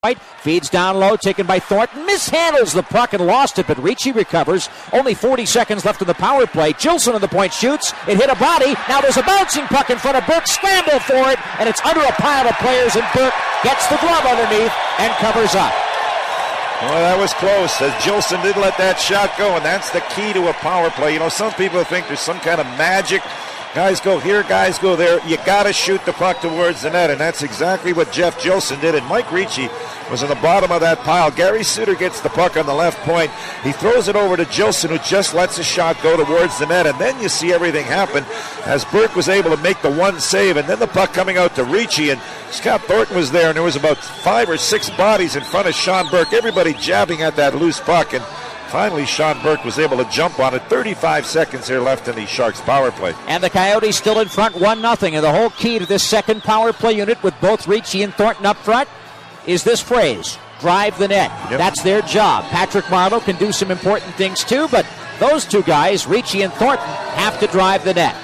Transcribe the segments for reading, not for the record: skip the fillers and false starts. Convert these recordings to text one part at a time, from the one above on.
White feeds down low, taken by Thornton, mishandles the puck and lost it, but Ricci recovers. Only 40 seconds left in the power play. Gilson on the point shoots. It hit a body. Now there's a bouncing puck in front of Burke. Scramble for it, and it's under a pile of players, and Burke gets the glove underneath and covers up. Well, that was close, as Gilson did let that shot go, and that's the key to a power play. You know, some people think there's some kind of magic. Guys go here, guys go there. You got to shoot the puck towards the net, and that's exactly what Jeff Gilson did. And Mike Ricci was in the bottom of that pile. Gary Suter gets the puck on the left point. He throws it over to Gilson, who just lets a shot go towards the net, and then you see everything happen as Burke was able to make the one save, and then the puck coming out to Ricci, and Scott Thornton was there, and there was about 5 or 6 bodies in front of Sean Burke, everybody jabbing at that loose puck, and finally, Sean Burke was able to jump on it. 35 seconds here left in the Sharks power play. And the Coyotes still in front 1-0. And the whole key to this second power play unit with both Ricci and Thornton up front is this phrase, drive the net. Yep. That's their job. Patrick Marleau can do some important things too, but those two guys, Ricci and Thornton, have to drive the net.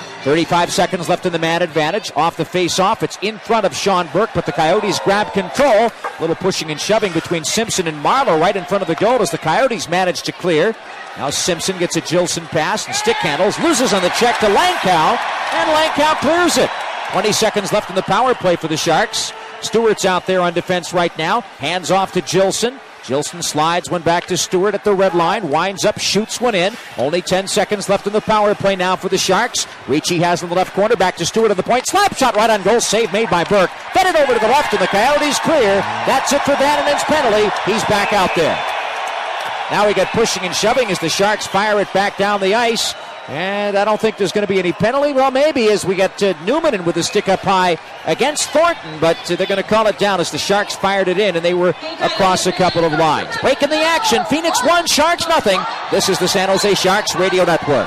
35 seconds left in the man advantage. Off the face-off, it's in front of Sean Burke, but the Coyotes grab control. A little pushing and shoving between Simpson and Marleau right in front of the goal as the Coyotes manage to clear. Now Simpson gets a Gilson pass and stick handles, loses on the check to Langkow, and Langkow clears it. 20 seconds left in the power play for the Sharks. Stewart's out there on defense right now. Hands off to Gilson. Gilson slides one back to Stewart at the red line, winds up, shoots one in. Only 10 seconds left in the power play now for the Sharks. Ricci has in the left corner, back to Stewart on the point. Slap shot right on goal, save made by Burke. Fed it over to the left, and the Coyotes clear. That's it for Vandenen's penalty. He's back out there. Now we got pushing and shoving as the Sharks fire it back down the ice. And I don't think there's going to be any penalty. Well, maybe as we get Newman in with a stick up high against Thornton, but they're going to call it down as the Sharks fired it in, and they were across a couple of lines. Breaking the action. Phoenix 1, Sharks nothing. This is the San Jose Sharks Radio Network.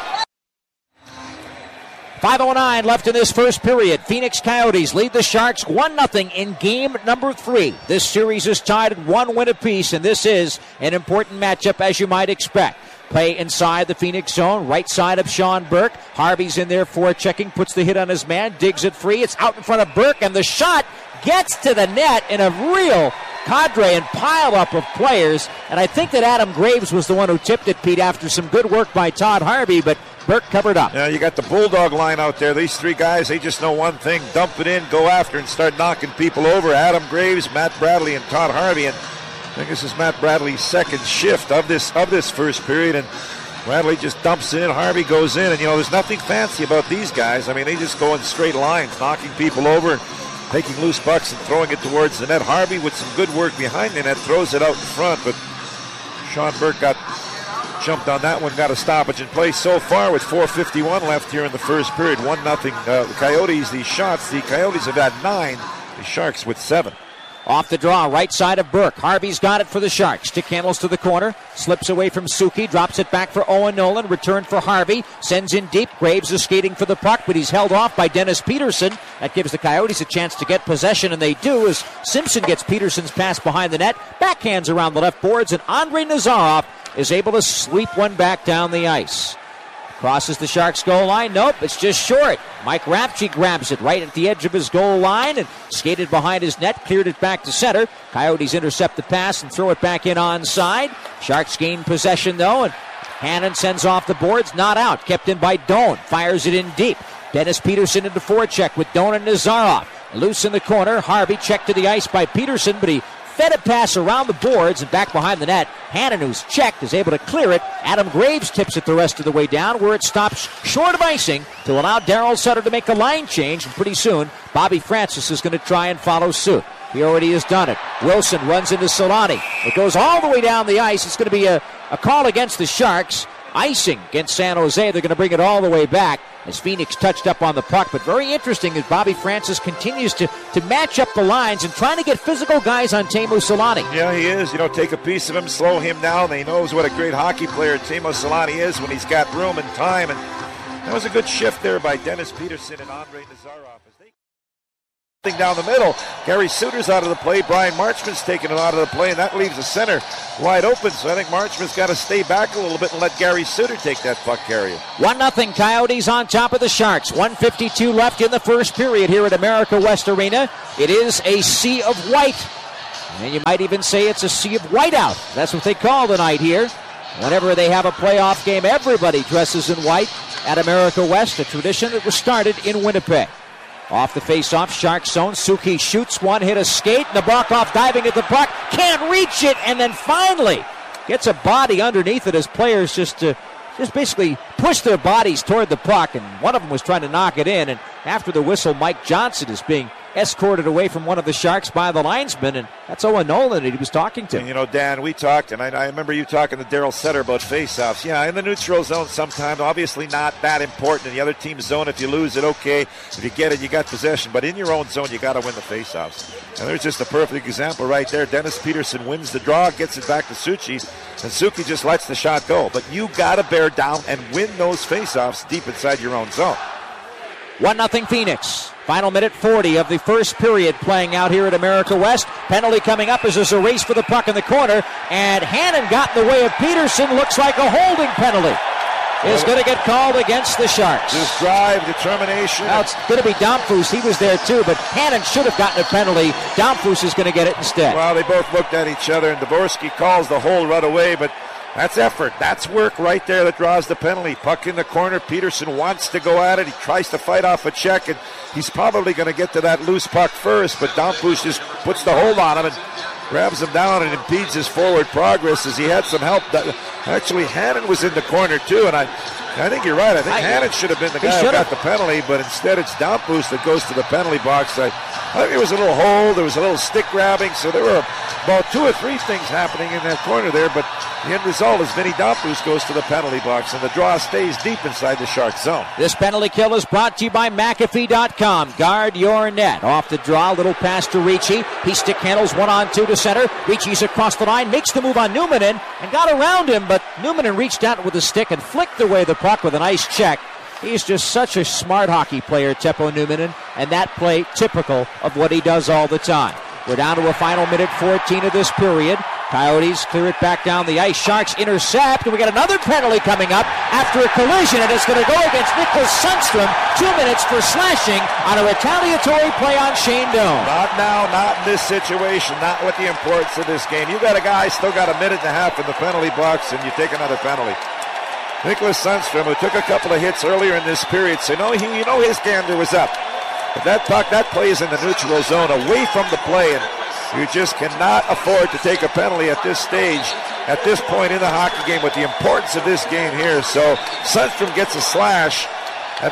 5:09 left in this first period. Phoenix Coyotes lead the Sharks 1-0 in game number 3. This series is tied at 1 win apiece, and this is an important matchup as you might expect. Play inside the Phoenix zone, right side of Sean Burke. Harvey's in there for checking, puts the hit on his man, digs it free. It's out in front of Burke, and the shot gets to the net in a real cadre and pile up of players. And I think that Adam Graves was the one who tipped it, Pete, after some good work by Todd Harvey, but Burke covered up. Yeah, you got the Bulldog line out there. These 3 guys, they just know one thing: dump it in, go after, and start knocking people over. Adam Graves, Matt Bradley, and Todd Harvey. And I think this is Matt Bradley's second shift of this first period, and Bradley just dumps it in. Harvey goes in, and there's nothing fancy about these guys. I mean, they just go in straight lines, knocking people over, and taking loose pucks and throwing it towards the net. Harvey, with some good work behind the net, throws it out in front, but Sean Burke got jumped on that one, got a stoppage in play. So far, with 4:51 left here in the first period, 1-0. The Coyotes, the Coyotes have had 9, the Sharks with 7. Off the draw, right side of Burke. Harvey's got it for the Sharks. Stick handles to the corner. Slips away from Suki. Drops it back for Owen Nolan. Return for Harvey. Sends in deep. Graves is skating for the puck, but he's held off by Dennis Peterson. That gives the Coyotes a chance to get possession, and they do as Simpson gets Peterson's pass behind the net. Backhands around the left boards, and Andrei Nazarov is able to sweep one back down the ice. Crosses the Sharks' goal line. Nope, it's just short. Mike Rapchi grabs it right at the edge of his goal line and skated behind his net, cleared it back to center. Coyotes intercept the pass and throw it back in onside. Sharks gain possession, though, and Hannon sends off the boards. Not out. Kept in by Doan. Fires it in deep. Dennis Peterson into forecheck with Doan and Nazarov. Loose in the corner. Harvey checked to the ice by Peterson, but he fed a pass around the boards and back behind the net. Hannon, who's checked, is able to clear it. Adam Graves tips it the rest of the way down, where it stops short of icing to allow Darryl Sutter to make a line change. And pretty soon, Bobby Francis is going to try and follow suit. He already has done it. Wilson runs into Solani. It goes all the way down the ice. It's going to be a call against the Sharks. Icing against San Jose. They're going to bring it all the way back as Phoenix touched up on the puck. But very interesting as Bobby Francis continues to match up the lines and trying to get physical guys on Teemu Solani. Yeah, he is. Take a piece of him, slow him down. He knows what a great hockey player Teemu Solani is when he's got room and time. And that was a good shift there by Dennis Peterson and Andrei Nazarov. Down the middle, Gary Suter's out of the play. Brian Marchman's taking it out of the play, and that leaves the center wide open. So I think Marchman's got to stay back a little bit and let Gary Suter take that puck carrier. 1-0 Coyotes on top of the Sharks. 1:52 left in the first period here at America West Arena. It is a sea of white And you might even say it's a sea of whiteout. That's what they call the night here. Whenever they have a playoff game, everybody dresses in white at America West, a tradition that was started in Winnipeg. Off the face-off, Sharks zone. Suki shoots one, hit a skate. Nabokov diving at the puck, can't reach it, and then finally gets a body underneath it as players just basically push their bodies toward the puck, and one of them was trying to knock it in. And after the whistle, Mike Johnson is being escorted away from one of the Sharks by the linesman, and that's Owen Nolan that he was talking to. And, you know, Dan, we talked, and I remember you talking to Daryl Sutter about face-offs. Yeah, in the neutral zone sometimes, obviously not that important. In the other team's zone, if you lose it, okay. If you get it, you got possession. But in your own zone, you got to win the face-offs. And there's just a perfect example right there. Dennis Peterson wins the draw, gets it back to Suchi, and Suki just lets the shot go. But you got to bear down and win those face-offs deep inside your own zone. 1-0 Phoenix. Final minute 40 of the first period playing out here at America West. Penalty coming up as there's a race for the puck in the corner, and Hannon got in the way of Peterson. Looks like a holding penalty is going to get called against the Sharks. Just drive, determination. Now it's going to be Domfus. He was there too, but Hannon should have gotten a penalty. Domfus is going to get it instead. Well, they both looked at each other, and Dvorsky calls the hold right away, but that's effort. That's work right there that draws the penalty. Puck in the corner. Peterson wants to go at it. He tries to fight off a check, and he's probably going to get to that loose puck first, but Domfus just puts the hold on him and grabs him down and impedes his forward progress as he had some help. Actually, Hannon was in the corner, too, and I think you're right. I think Hannon should have been the guy who got the penalty, but instead it's Domfus that goes to the penalty box. I think there was a little hold. There was a little stick grabbing, so there were about 2 or 3 things happening in that corner there, but the end result is Vinny Domfus goes to the penalty box, and the draw stays deep inside the Sharks zone. This penalty kill is brought to you by McAfee.com. Guard your net. Off the draw, little pass to Ricci. He stick handles 1-on-2 to center. Ricci's across the line, makes the move on Numminen, and got around him, but Numminen reached out with a stick and flicked away the puck with a nice check. He's just such a smart hockey player, Teppo Numminen, and that play typical of what he does all the time. We're down to a final minute 14 of this period. Coyotes clear it back down the ice. Sharks intercept, and we got another penalty coming up after a collision, and it's going to go against Nicholas Sundstrom. 2 minutes for slashing on a retaliatory play on Shane Doan. Not now, not in this situation, not with the importance of this game. You got a guy still got a minute and a half in the penalty box, and you take another penalty. Nicholas Sundstrom, who took a couple of hits earlier in this period, said, no, his gander was up. But that puck, that play is in the neutral zone, away from the play, and you just cannot afford to take a penalty at this stage, at this point in the hockey game, with the importance of this game here. So Sundstrom gets a slash at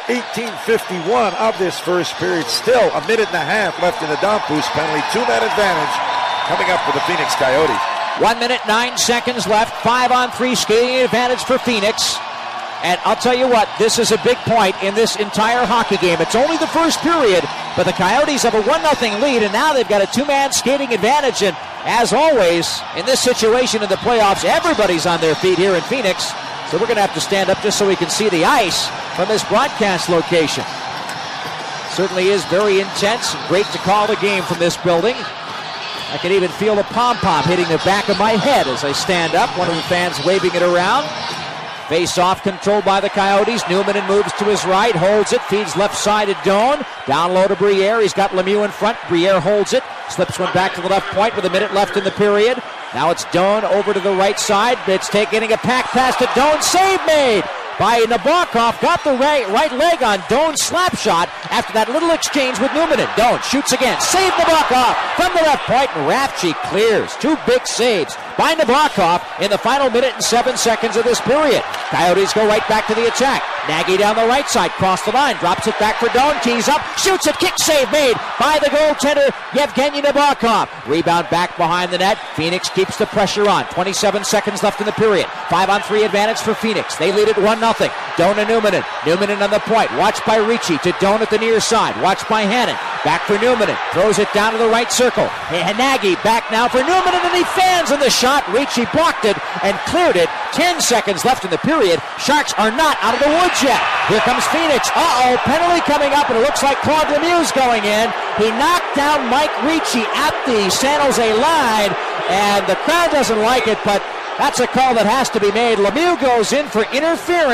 18:51 of this first period. Still a minute and a half left in the Domfus penalty. 2-man advantage coming up for the Phoenix Coyotes. 1 minute, 9 seconds left. 5-on-3 skating advantage for Phoenix. And I'll tell you what, this is a big point in this entire hockey game. It's only the first period, but the Coyotes have a 1-0 lead, and now they've got a 2-man skating advantage. And as always, in this situation in the playoffs, everybody's on their feet here in Phoenix. So we're going to have to stand up just so we can see the ice from this broadcast location. Certainly is very intense and great to call the game from this building. I can even feel the pom-pom hitting the back of my head as I stand up. One of the fans waving it around. Face-off controlled by the Coyotes. Numminen moves to his right, holds it, feeds left side to Doan. Down low to Briere. He's got Lemieux in front. Briere holds it, slips one back to the left point with a minute left in the period. Now it's Doan over to the right side. It's getting a pack pass to Doan. Save made by Nabokov. Got the right leg on Doan's slap shot after that little exchange with Numminen. Doan shoots again. Save Nabokov from the left point, and Rafchi clears. 2 big saves by Nabokov in the final minute and 7 seconds of this period. Coyotes go right back to the attack. Nagy down the right side, cross the line, drops it back for Doan, tees up, shoots it, kick save made by the goaltender Yevgeny Nabokov. Rebound back behind the net. Phoenix keeps the pressure on. 27 seconds left in the period. 5-on-3 advantage for Phoenix. They lead it 1-0. Doan and Numminen. Numminen on the point. Watched by Ricci to Doan at the near side. Watched by Hannon. Back for Numminen. Throws it down to the right circle. Nagy back now for Numminen, and he fans in the shot. Ricci blocked it and cleared it. 10 seconds left in the period. Sharks are not out of the woods yet. Here comes Phoenix. Penalty coming up, and it looks like Claude Lemieux's going in. He knocked down Mike Ricci at the San Jose line, and the crowd doesn't like it, but that's a call that has to be made. Lemieux goes in for interference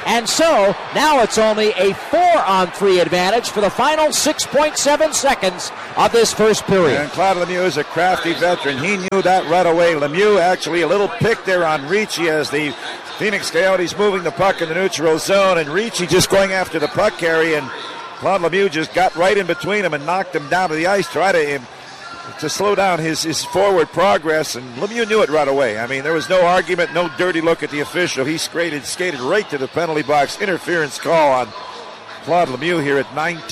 And so now it's only a 4-on-3 advantage for the final 6.7 seconds of this first period. And Claude Lemieux is a crafty veteran. He knew that right away. Lemieux actually a little pick there on Ricci as the Phoenix Coyotes moving the puck in the neutral zone, and Ricci just going after the puck carry, and Claude Lemieux just got right in between him and knocked him down to the ice, tried to slow down his forward progress, and Lemieux knew it right away. I mean, there was no argument, no dirty look at the official. He skated right to the penalty box. Interference call on Claude Lemieux here at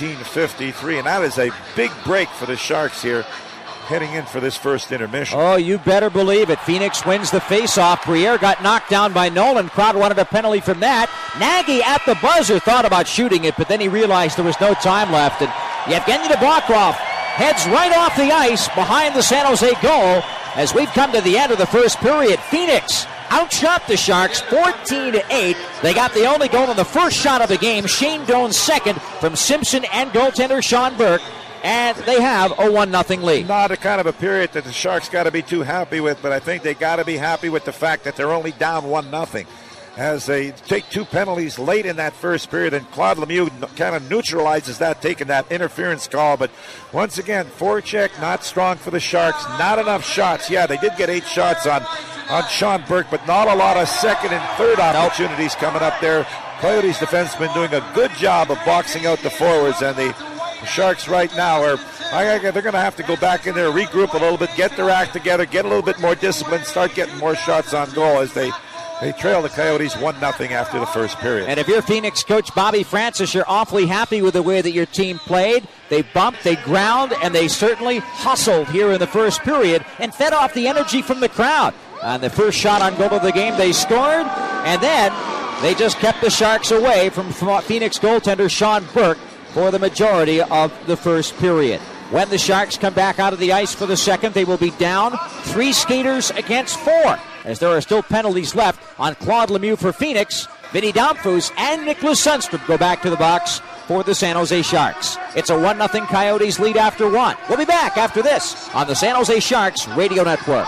19:53, and that is a big break for the Sharks here, heading in for this first intermission. Oh, you better believe it. Phoenix wins the faceoff. Briere got knocked down by Nolan. Crowd wanted a penalty from that. Nagy at the buzzer thought about shooting it, but then he realized there was no time left, and Yevgeny Nabokov heads right off the ice behind the San Jose goal as we've come to the end of the first period. Phoenix outshot the Sharks 14-8. They got the only goal in the first shot of the game. Shane Doan's second from Simpson and goaltender Sean Burke. And they have a 1-0 lead. Not a kind of a period that the Sharks got to be too happy with, but I think they got to be happy with the fact that they're only down 1-0. As they take two penalties late in that first period, and Claude Lemieux kind of neutralizes that, taking that interference call. But once again, forecheck not strong for the Sharks. Not enough shots. Yeah, they did get 8 shots on Sean Burke, but not a lot of second and third opportunities coming up there. Coyotes defensemen doing a good job of boxing out the forwards, and the Sharks right now they're going to have to go back in there, regroup a little bit, get their act together, get a little bit more discipline, start getting more shots on goal as they trail the Coyotes 1-0 after the first period. And if you're Phoenix coach Bobby Francis, you're awfully happy with the way that your team played. They bumped, they ground, and they certainly hustled here in the first period and fed off the energy from the crowd. On the first shot on goal of the game, they scored, and then they just kept the Sharks away from Phoenix goaltender Sean Burke for the majority of the first period. When the Sharks come back out of the ice for the second, they will be down 3 skaters against 4, as there are still penalties left on Claude Lemieux for Phoenix. Vinny Damphus and Nicholas Sundstrom go back to the box for the San Jose Sharks. It's a 1-0 Coyotes lead after 1. We'll be back after this on the San Jose Sharks Radio Network.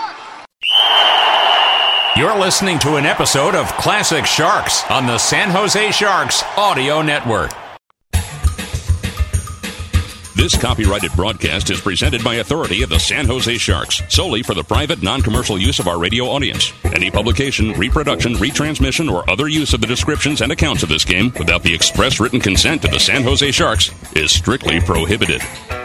You're listening to an episode of Classic Sharks on the San Jose Sharks Audio Network. This copyrighted broadcast is presented by authority of the San Jose Sharks, solely for the private, non-commercial use of our radio audience. Any publication, reproduction, retransmission, or other use of the descriptions and accounts of this game without the express written consent of the San Jose Sharks is strictly prohibited.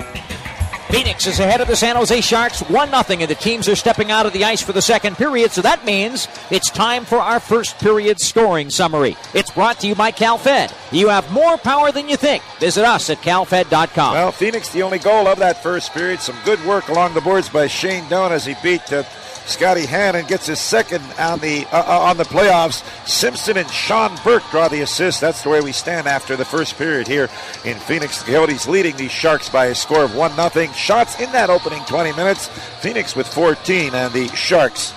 Phoenix is ahead of the San Jose Sharks 1-0, and the teams are stepping out of the ice for the second period, so that means it's time for our first period scoring summary. It's brought to you by CalFed. You have more power than you think. Visit us at calfed.com. Well, Phoenix, the only goal of that first period. Some good work along the boards by Shane Doan as he beat Scotty Hannon, gets his second on the playoffs. Simpson and Sean Burke draw the assist. That's the way we stand after the first period here in Phoenix. The Coyotes leading the Sharks by a score of 1-0. Shots in that opening 20 minutes. Phoenix with 14 and the Sharks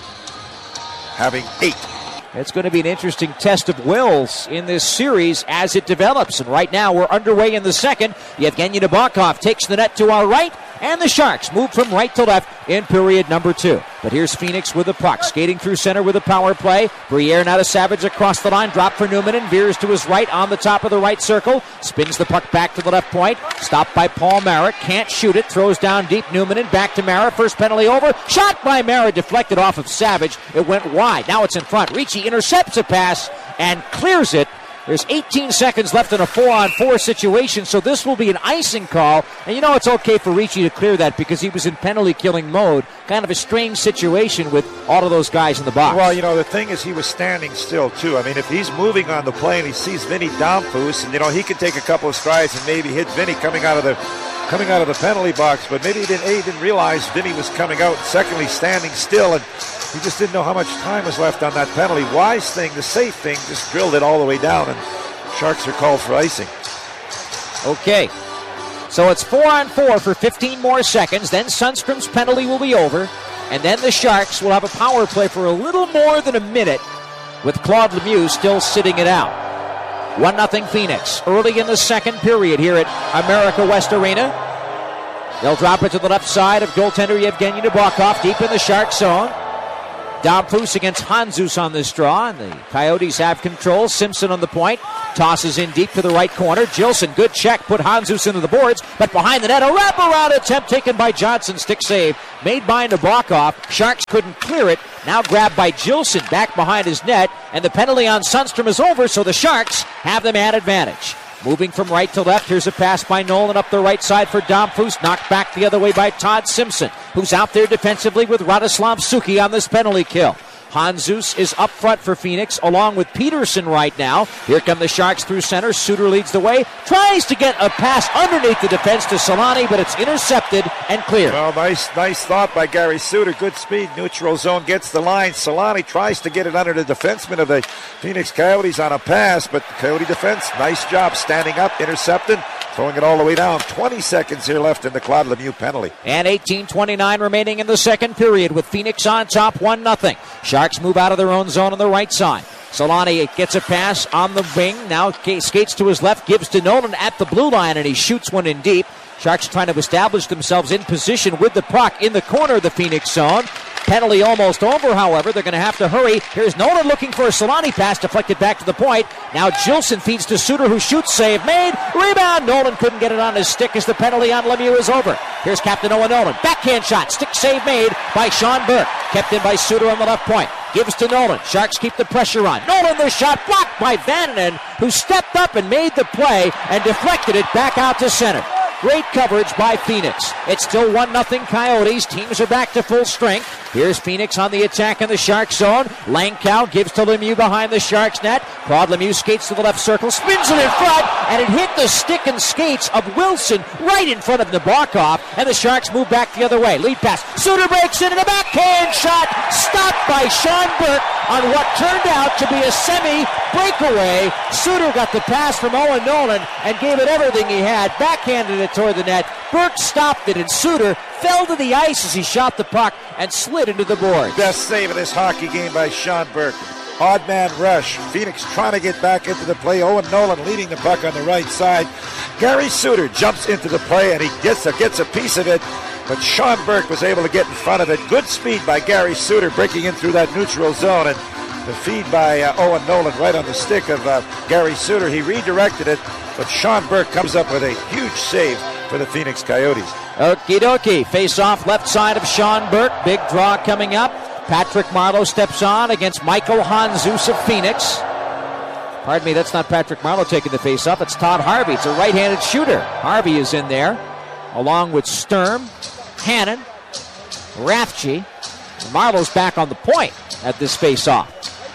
having 8. It's going to be an interesting test of wills in this series as it develops. And right now we're underway in the second. Yevgeny Nabokov takes the net to our right, and the Sharks move from right to left in period number 2. But here's Phoenix with the puck, skating through center with a power play. Briere now to Savage across the line, drop for Newman, and veers to his right on the top of the right circle. Spins the puck back to the left point. Stopped by Paul Mara, can't shoot it, throws down deep. Newman and back to Mara. First penalty over. Shot by Mara, deflected off of Savage. It went wide. Now it's in front. Ricci intercepts a pass and clears it. There's 18 seconds left in a 4-on-4 situation, so this will be an icing call. And you know it's okay for Ricci to clear that because he was in penalty-killing mode. Kind of a strange situation with all of those guys in the box. Well, you know, the thing is he was standing still, too. I mean, if he's moving on the play and he sees Vinny Damphus, and, you know, he could take a couple of strides and maybe hit Vinny coming out of the penalty box, but maybe he didn't realize Vinny was coming out. Secondly, standing still, and he just didn't know how much time was left on that penalty. Wise thing, the safe thing, just drilled it all the way down, and Sharks are called for icing. Okay, so it's 4-on-4 for 15 more seconds. Then Sundstrom's penalty will be over, and then the Sharks will have a power play for a little more than a minute with Claude Lemieux still sitting it out. 1-0 Phoenix early in the second period here at America West Arena. They'll drop it to the left side of goaltender Yevgeny Nabokov deep in the Shark zone. Domfus against Hanzus on this draw, and the Coyotes have control. Simpson on the point, tosses in deep to the right corner. Gilson, good check, put Hanzus into the boards, but behind the net, a wraparound attempt taken by Johnson. Stick save made by Nabokov. Sharks couldn't clear it. Now grabbed by Gilson back behind his net, and the penalty on Sundstrom is over, so the Sharks have them at advantage. Moving from right to left, here's a pass by Nolan up the right side for Domfus, knocked back the other way by Todd Simpson, who's out there defensively with Radoslav Suki on this penalty kill. Hanzus is up front for Phoenix, along with Peterson right now. Here come the Sharks through center. Suter leads the way. Tries to get a pass underneath the defense to Solani, but it's intercepted and cleared. Well, nice thought by Gary Suter. Good speed. Neutral zone gets the line. Solani tries to get it under the defenseman of the Phoenix Coyotes on a pass, but the Coyote defense, nice job standing up, intercepted, throwing it all the way down. 20 seconds here left in the Claude Lemieux penalty. And 18:29 remaining in the second period with Phoenix on top 1-0. Sharks move out of their own zone on the right side. Solani gets a pass on the wing. Now skates to his left, gives to Nolan at the blue line, and he shoots one in deep. Sharks trying to establish themselves in position with the puck in the corner of the Phoenix zone. Penalty almost over, however. They're going to have to hurry. Here's Nolan looking for a Solani pass, deflected back to the point. Now Gilson feeds to Suter, who shoots, save made. Rebound. Nolan couldn't get it on his stick as the penalty on Lemieux is over. Here's Captain Owen Nolan. Backhand shot. Stick save made by Sean Burke. Kept in by Suter on the left point. Gives to Nolan. Sharks keep the pressure on. Nolan, the shot blocked by Vananen, who stepped up and made the play and deflected it back out to center. Great coverage by Phoenix. It's still 1-0 Coyotes. Teams are back to full strength. Here's Phoenix on the attack in the Sharks zone. Langkow gives to Lemieux behind the Sharks net. Claude Lemieux skates to the left circle, spins it in front, and it hit the stick and skates of Wilson right in front of Nabokov, and the Sharks move back the other way. Lead pass. Suter breaks in, and a backhand shot stopped by Sean Burke on what turned out to be a semi-breakaway. Suter got the pass from Owen Nolan and gave it everything he had, backhanded it toward the net. Burke stopped it, and Suter fell to the ice as he shot the puck and slid into the boards. Best save of this hockey game by Sean Burke. Odd man rush. Phoenix trying to get back into the play. Owen Nolan leading the puck on the right side. Gary Suter jumps into the play, and he gets a piece of it, but Sean Burke was able to get in front of it. Good speed by Gary Suter breaking in through that neutral zone, and the feed by Owen Nolan right on the stick of Gary Suter. He redirected it, but Sean Burke comes up with a huge save for the Phoenix Coyotes. Okie dokie. Face off left side of Sean Burke. Big draw coming up. Patrick Marleau steps on against Michael Hanzus of Phoenix. Pardon me, that's not Patrick Marleau taking the face off. It's Todd Harvey. It's a right-handed shooter. Harvey is in there, along with Sturm, Hannon, Rathje. Marleau's back on the point at this face-off.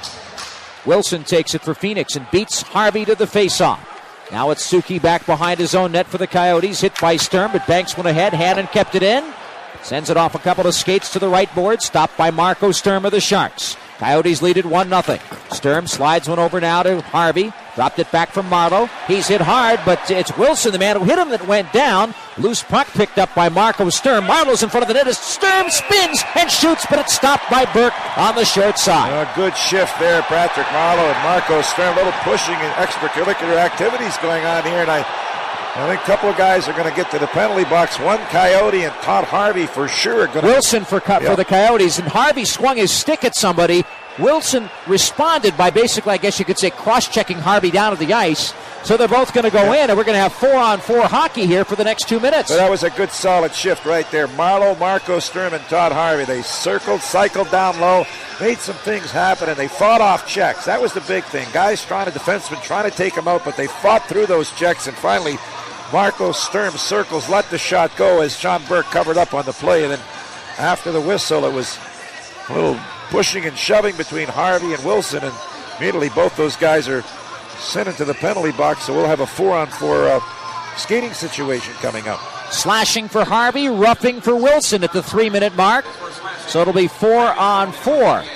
Wilson takes it for Phoenix and beats Harvey to the face-off. Now it's Suki back behind his own net for the Coyotes. Hit by Sturm, but Banks went ahead. Hannon kept it in. Sends it off a couple of skates to the right board. Stopped by Marco Sturm of the Sharks. Coyotes lead it 1-0. Sturm slides one over now to Harvey. Dropped it back from Marleau. He's hit hard, but it's Wilson, the man who hit him, that went down. Loose puck picked up by Marco Sturm. Marleau's in front of the net as Sturm spins and shoots, but it's stopped by Burke on the short side. A good shift there, Patrick Marleau and Marco Sturm. A little pushing and extracurricular activities going on here, and I think a couple of guys are going to get to the penalty box. One Coyote and Todd Harvey for sure. Wilson for the Coyotes, and Harvey swung his stick at somebody. Wilson responded by basically, I guess you could say, cross-checking Harvey down to the ice. So they're both going to go in, and we're going to have 4-on-4 hockey here for the next 2 minutes. So that was a good solid shift right there. Marleau, Marco Sturm, and Todd Harvey. They cycled down low, made some things happen, and they fought off checks. That was the big thing. Guys defensemen trying to take them out, but they fought through those checks, and finally Marco Sturm circles, let the shot go as Sean Burke covered up on the play, and then after the whistle, it was a little pushing and shoving between Harvey and Wilson, and immediately both those guys are sent into the penalty box, so we'll have a 4-on-4 skating situation coming up. Slashing for Harvey, roughing for Wilson at the 3-minute mark, so it'll be 4-on-4.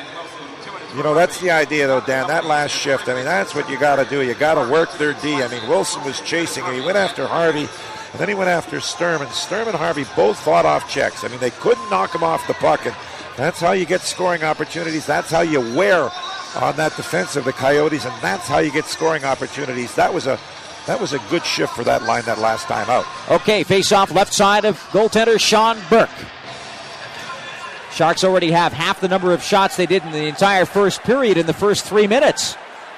You know, that's the idea, though, Dan, that last shift. I mean, that's what you got to do. You got to work their D. I mean, Wilson was chasing, and he went after Harvey, and then he went after Sturm, and Sturm and Harvey both fought off checks. I mean, they couldn't knock him off the puck, and that's how you get scoring opportunities. That's how you wear on that defense of the Coyotes, and that's how you get scoring opportunities. That was a good shift for that line that last time out. Okay, face-off left side of goaltender Sean Burke. Sharks already have half the number of shots they did in the entire first period in the first 3 minutes.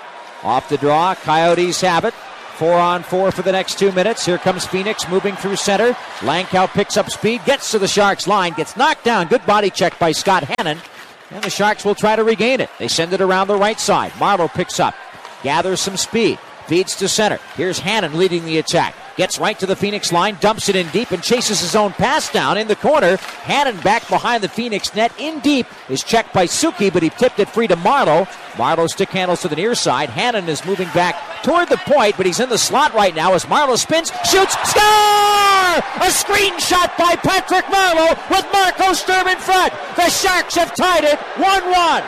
Off the draw, Coyotes have it. 4-on-4 for the next 2 minutes. Here comes Phoenix moving through center. Langkow picks up speed, gets to the Sharks line, gets knocked down. Good body check by Scott Hannon. And the Sharks will try to regain it. They send it around the right side. Marleau picks up, gathers some speed, feeds to center. Here's Hannon leading the attack. Gets right to the Phoenix line, dumps it in deep, and chases his own pass down in the corner. Hannon back behind the Phoenix net in deep is checked by Suki, but he tipped it free to Marleau. Marleau stick handles to the near side. Hannon is moving back toward the point, but he's in the slot right now as Marleau spins, shoots, score! A screenshot by Patrick Marleau with Marco Sturm in front. The Sharks have tied it 1-1.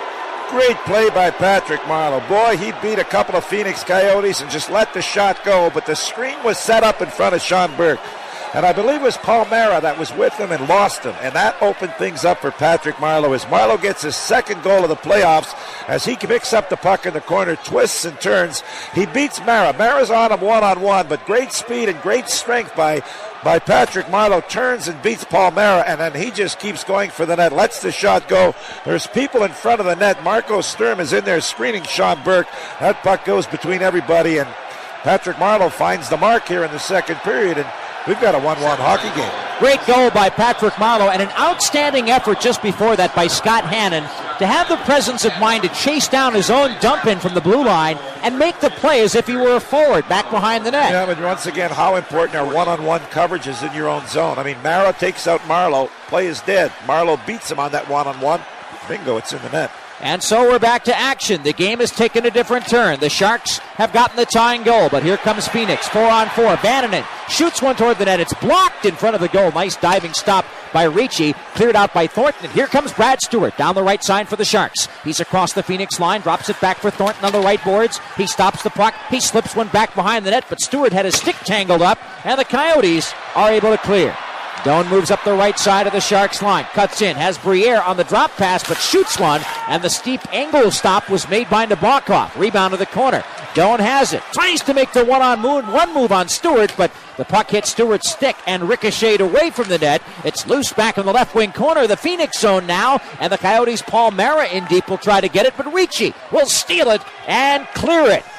Great play by Patrick Marleau. Boy, he beat a couple of Phoenix Coyotes and just let the shot go, but the screen was set up in front of Sean Burke. And I believe it was Palmera that was with him and lost him. And that opened things up for Patrick Marleau as Marleau gets his second goal of the playoffs as he picks up the puck in the corner, twists and turns. He beats Mara. Mara's on him one-on-one, but great speed and great strength by Patrick Marleau. Turns and beats Palmera, and then he just keeps going for the net, lets the shot go. There's people in front of the net. Marco Sturm is in there screening Sean Burke. That puck goes between everybody, and Patrick Marleau finds the mark here in the second period, and we've got a 1-1 hockey game. Great goal by Patrick Marleau, and an outstanding effort just before that by Scott Hannon to have the presence of mind to chase down his own dump-in from the blue line and make the play as if he were a forward back behind the net. Yeah, but once again, how important are one-on-one coverages in your own zone? I mean, Mara takes out Marleau, play is dead. Marleau beats him on that one-on-one. Bingo, it's in the net. And so we're back to action. The game has taken a different turn. The Sharks have gotten the tying goal, but here comes Phoenix. 4-on-4. Vananen shoots one toward the net. It's blocked in front of the goal. Nice diving stop by Ricci. Cleared out by Thornton. And here comes Brad Stewart down the right side for the Sharks. He's across the Phoenix line. Drops it back for Thornton on the right boards. He stops the puck. He slips one back behind the net, but Stewart had his stick tangled up, and the Coyotes are able to clear. Doan moves up the right side of the Sharks line. Cuts in. Has Briere on the drop pass, but shoots one. And the steep angle stop was made by Nabokov. Rebound to the corner. Doan has it. Tries to make the one move on Stewart, but the puck hit Stewart's stick and ricocheted away from the net. It's loose back in the left wing corner of the Phoenix zone now. And the Coyotes' Palmera in deep will try to get it, but Ricci will steal it and clear it.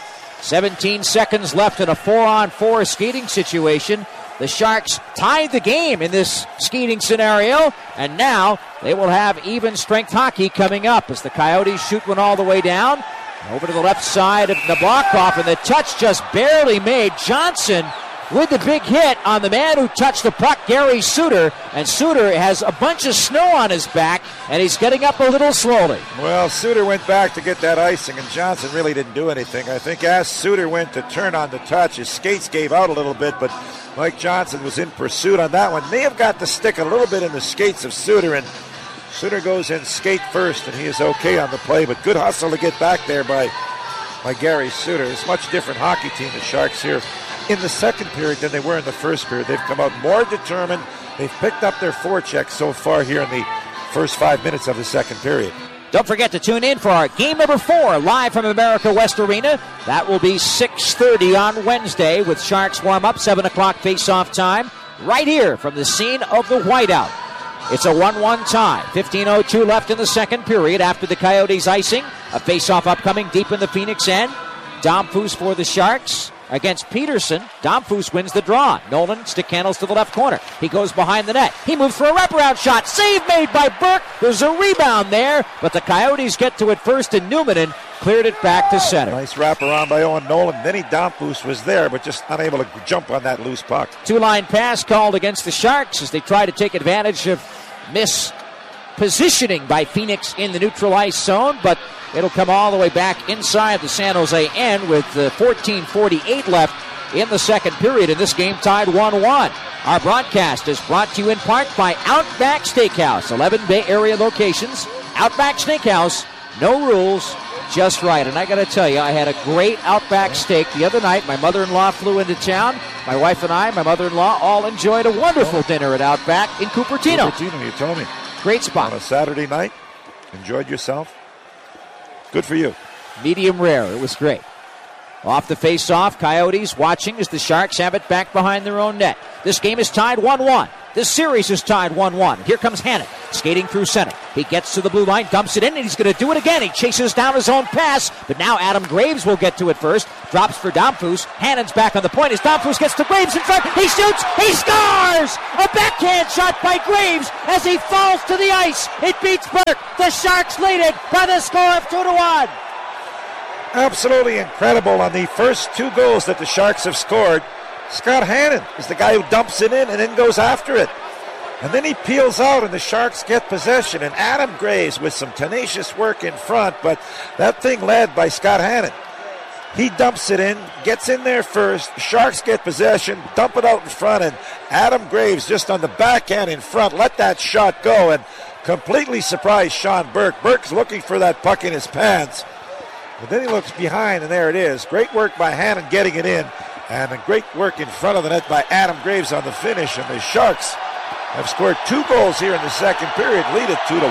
17 seconds left in a 4-on-4 skating situation. The Sharks tied the game in this skating scenario, and now they will have even strength hockey coming up as the Coyotes shoot one all the way down. Over to the left side of Nabokov, and the touch just barely made. Johnson with the big hit on the man who touched the puck, Gary Suter. And Suter has a bunch of snow on his back, and he's getting up a little slowly. Well, Suter went back to get that icing, and Johnson really didn't do anything. I think as Suter went to turn on the touch, his skates gave out a little bit, but Mike Johnson was in pursuit on that one. May have got the stick a little bit in the skates of Suter, and Suter goes in skate first, and he is okay on the play, but good hustle to get back there by Gary Suter. It's a much different hockey team, the Sharks here in the second period than they were in the first period. They've come out more determined. They've picked up their forechecks so far here in the first 5 minutes of the second period. Don't forget to tune in for our game number 4 live from America West Arena. That will be 6:30 on Wednesday with Sharks warm-up, 7 o'clock face-off time, right here from the scene of the whiteout. It's a 1-1 tie. 15:02 left in the second period after the Coyotes icing. A face-off upcoming deep in the Phoenix end. Domfus for the Sharks against Peterson. Domfus wins the draw. Nolan stick handles to the left corner. He goes behind the net. He moves for a wraparound shot. Save made by Burke. There's a rebound there, but the Coyotes get to it first, and Newmanen cleared it back to center. Nice wraparound by Owen Nolan. Vinny Domfus was there, but just unable to jump on that loose puck. Two-line pass called against the Sharks as they try to take advantage of mispositioning by Phoenix in the neutral ice zone, but it'll come all the way back inside the San Jose end with 14:48 left in the second period, and this game tied 1-1. Our broadcast is brought to you in part by Outback Steakhouse. 11 Bay Area locations. Outback Steakhouse, no rules, just right. And I got to tell you, I had a great Outback steak the other night. My mother-in-law flew into town. My wife and I, my mother-in-law, all enjoyed a wonderful dinner at Outback in Cupertino. Cupertino, you told me. Great spot. On a Saturday night, enjoyed yourself. Good for you. Medium rare. It was great. Off the face-off, Coyotes watching as the Sharks have it back behind their own net. This game is tied 1-1. The series is tied 1-1. Here comes Hannon, skating through center. He gets to the blue line, dumps it in, and he's going to do it again. He chases down his own pass, but now Adam Graves will get to it first. Drops for Domfus. Hannon's back on the point as Domfus gets to Graves in front. He shoots. He scores! A backhand shot by Graves as he falls to the ice. It beats Burke. The Sharks lead it by the score of 2-1. Absolutely incredible. On the first 2 goals that the Sharks have scored, Scott Hannon is the guy who dumps it in and then goes after it. And then he peels out and the Sharks get possession. And Adam Graves with some tenacious work in front, but that thing led by Scott Hannon. He dumps it in, gets in there first. Sharks get possession, dump it out in front, and Adam Graves just on the backhand in front let that shot go and completely surprised Sean Burke. Burke's looking for that puck in his pants. But then he looks behind, and there it is. Great work by Hannon getting it in, and a great work in front of the net by Adam Graves on the finish. And the Sharks have scored 2 goals here in the second period, lead it 2-1.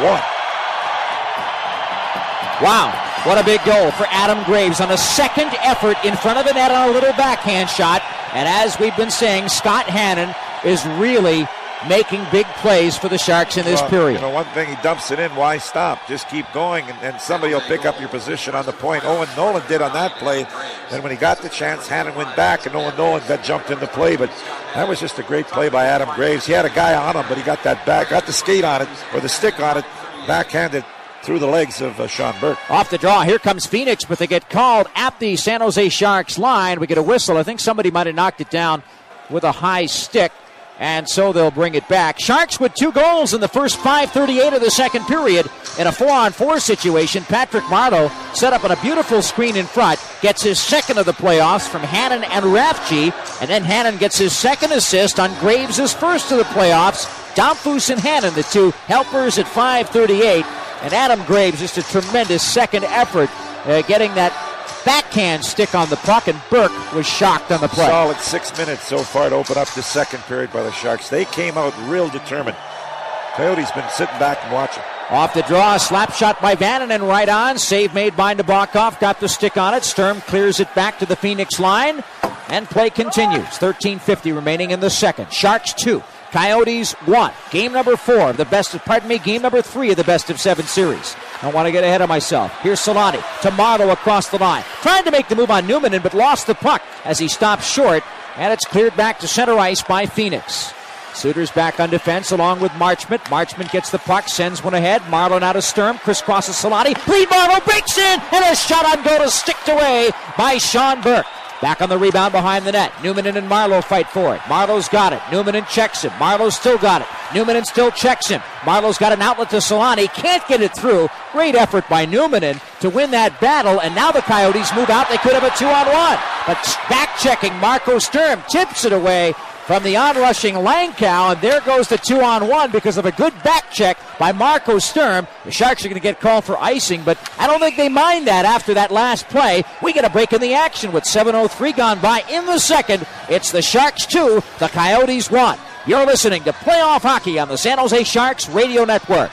Wow, what a big goal for Adam Graves on a second effort in front of the net on a little backhand shot. And as we've been saying, Scott Hannon is really making big plays for the Sharks in this period. One thing, he dumps it in, why stop? Just keep going, and somebody will pick up your position on the point. Owen Nolan did on that play. Then when he got the chance, Hannon went back, and Owen Nolan got jumped in the play. But that was just a great play by Adam Graves. He had a guy on him, but he got the skate on it, or the stick on it, backhanded through the legs of Sean Burke. Off the draw, here comes Phoenix, but they get called at the San Jose Sharks line. We get a whistle. I think somebody might have knocked it down with a high stick, and so they'll bring it back. Sharks with 2 goals in the first 5:38 of the second period. In a 4-on-4 situation, Patrick Marleau set up on a beautiful screen in front, gets his second of the playoffs from Hannon and Rafchi, and then Hannon gets his second assist on Graves' first of the playoffs. Domfus and Hannon, the 2 helpers at 5:38, and Adam Graves, just a tremendous second effort, getting that backhand stick on the puck, and Burke was shocked on the play. Solid 6 minutes so far to open up the second period by the Sharks. They came out real determined. Coyotes been sitting back and watching. Off the draw, a slap shot by Vananen right on. Save made by Nabokov. Got the stick on it. Sturm clears it back to the Phoenix line, and play continues. 13:50 remaining in the second. Sharks 2. Coyotes 1. Game number 4 of the game number 3 of the best of 7 series. I don't want to get ahead of myself. Here's Solani to Marleau across the line. Trying to make the move on Newman, but lost the puck as he stopped short, and it's cleared back to center ice by Phoenix. Suter's back on defense along with Marchment. Marchment gets the puck, sends one ahead. Marleau now to Sturm, crisscrosses Solani. Reed Marleau breaks in, and a shot on goal is sticked away by Sean Burke. Back on the rebound behind the net. Newmanen and Marleau fight for it. Marleau's got it. Newmanen checks him. Marleau's still got it. Newmanen still checks him. Marleau's got an outlet to Solani. Can't get it through. Great effort by Newmanen to win that battle, and now the Coyotes move out. They could have a 2-on-1. But back-checking Marco Sturm tips it away from the onrushing Langkow, and there goes the 2-on-1 because of a good back check by Marco Sturm. The Sharks are going to get called for icing, but I don't think they mind that after that last play. We get a break in the action with 7:03 gone by in the second. It's the Sharks 2, the Coyotes 1. You're listening to Playoff Hockey on the San Jose Sharks Radio Network.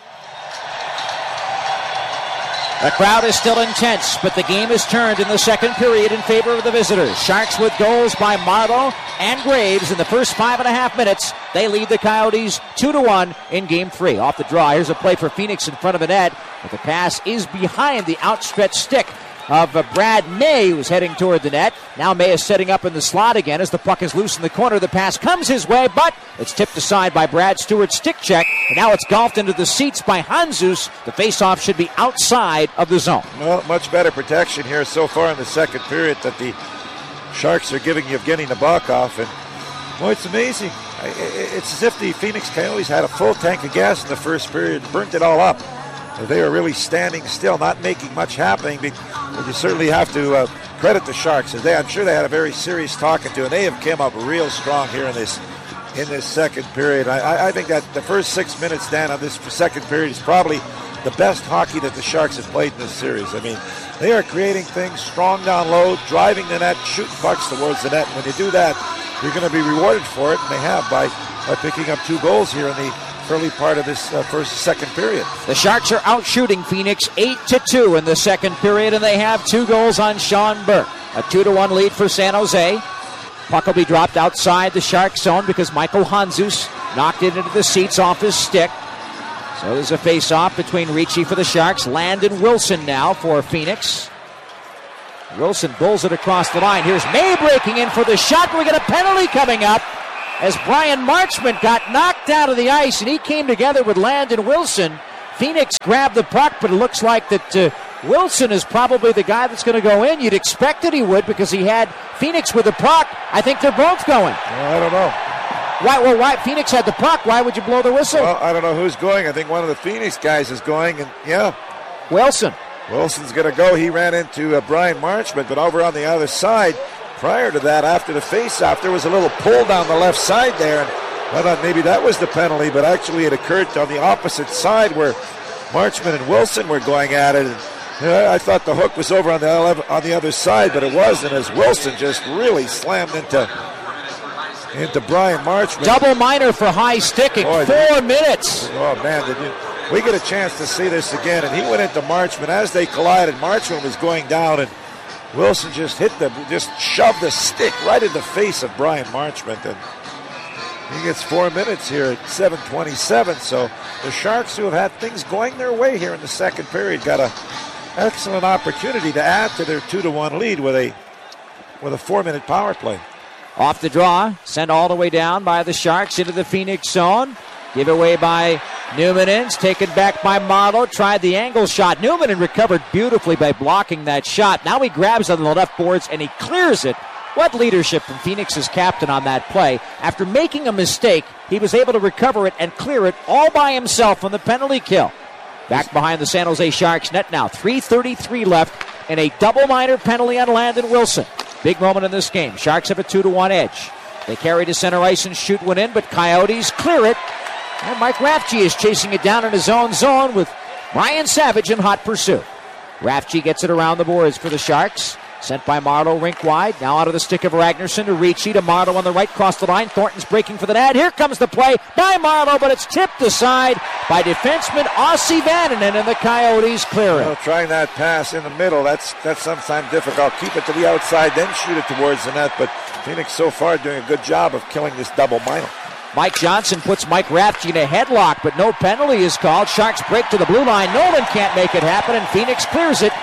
The crowd is still intense, but the game is turned in the second period in favor of the visitors. Sharks with goals by Marleau and Graves in the first 5.5 minutes. They lead the Coyotes 2-1 in Game 3. Off the draw, here's a play for Phoenix in front of the net, but the pass is behind the outstretched stick of Brad May, who's heading toward the net. Now May is setting up in the slot again as the puck is loose in the corner. The pass comes his way, but it's tipped aside by Brad Stewart's stick check, and now it's golfed into the seats by Hanzus. The faceoff should be outside of the zone. Well, much better protection here so far in the second period that the Sharks are giving Evgeny Nabokov, and boy, it's amazing. It's as if the Phoenix Coyotes had a full tank of gas in the first period, burnt it all up. They are really standing still, not making much happening. But you certainly have to credit the Sharks. I'm sure they had a very serious talking to, and they have come up real strong here in this second period. I think that the first 6 minutes, Dan, of this second period is probably the best hockey that the Sharks have played in this series. I mean, they are creating things, strong down low, driving the net, shooting pucks towards the net. And when you do that, you're going to be rewarded for it, and they have by picking up 2 goals here in the early part of this second period. The Sharks are out shooting Phoenix 8-2 in the second period, and they have 2 goals on Sean Burke. A 2-1 lead for San Jose. Puck will be dropped outside the Shark zone because Michael Hanzus Knocked it into the seats off his stick. So there's a face-off between Ricci for the Sharks. Landon Wilson now for Phoenix. Wilson pulls it across the line. Here's May breaking in for the shot. We get a penalty coming up as Brian Marchment got knocked out of the ice, and he came together with Landon Wilson. Phoenix grabbed the puck, but it looks like that Wilson is probably the guy that's going to go in. You'd expect that he would because he had Phoenix with the puck. I think they're both going. Well, I don't know. Why? Phoenix had the puck. Why would you blow the whistle? Well, I don't know who's going. I think one of the Phoenix guys is going, and Wilson's going to go. He ran into Brian Marchment, but over on the other side, prior to that, after the face-off, there was a little pull down the left side there, and I thought maybe that was the penalty, but actually it occurred on the opposite side where Marchment and Wilson were going at it. And I thought the hook was over on the other side, but it wasn't, as Wilson just really slammed into Brian Marchment. Double minor for high sticking. 4 minutes. Oh, man, we get a chance to see this again, and he went into Marchment. As they collided, Marchment was going down, and Wilson just shoved the stick right in the face of Brian Marchment, and he gets 4 minutes here at 7:27. So the Sharks, who have had things going their way here in the second period, got an excellent opportunity to add to their 2-1 lead with a 4-minute power play. Off the draw, sent all the way down by the Sharks into the Phoenix zone. Give away by Numanens, taken back by Marlowe, tried the angle shot. Numanen recovered beautifully by blocking that shot. Now he grabs on the left boards and he clears it. What leadership from Phoenix's captain on that play. After making a mistake, he was able to recover it and clear it all by himself on the penalty kill. Back behind the San Jose Sharks net now. 3:33 left and a double minor penalty on Landon Wilson. Big moment in this game. Sharks have a 2-1 edge. They carry to center ice and shoot one in, but Coyotes clear it. And Mike Raffji is chasing it down in his own zone with Ryan Savage in hot pursuit. Raffji gets it around the boards for the Sharks. Sent by Marlowe, rink wide. Now out of the stick of Ragnarsson to Ricci to Marlowe on the right, cross the line. Thornton's breaking for the net. Here comes the play by Marlowe, but it's tipped aside by defenseman Ossi Vananen, and the Coyotes clear it. Trying that pass in the middle, that's sometimes difficult. Keep it to the outside, then shoot it towards the net. But Phoenix so far doing a good job of killing this double minor. Mike Johnson puts Mike Raffji in a headlock, but no penalty is called. Sharks break to the blue line. Nolan can't make it happen, and Phoenix clears it.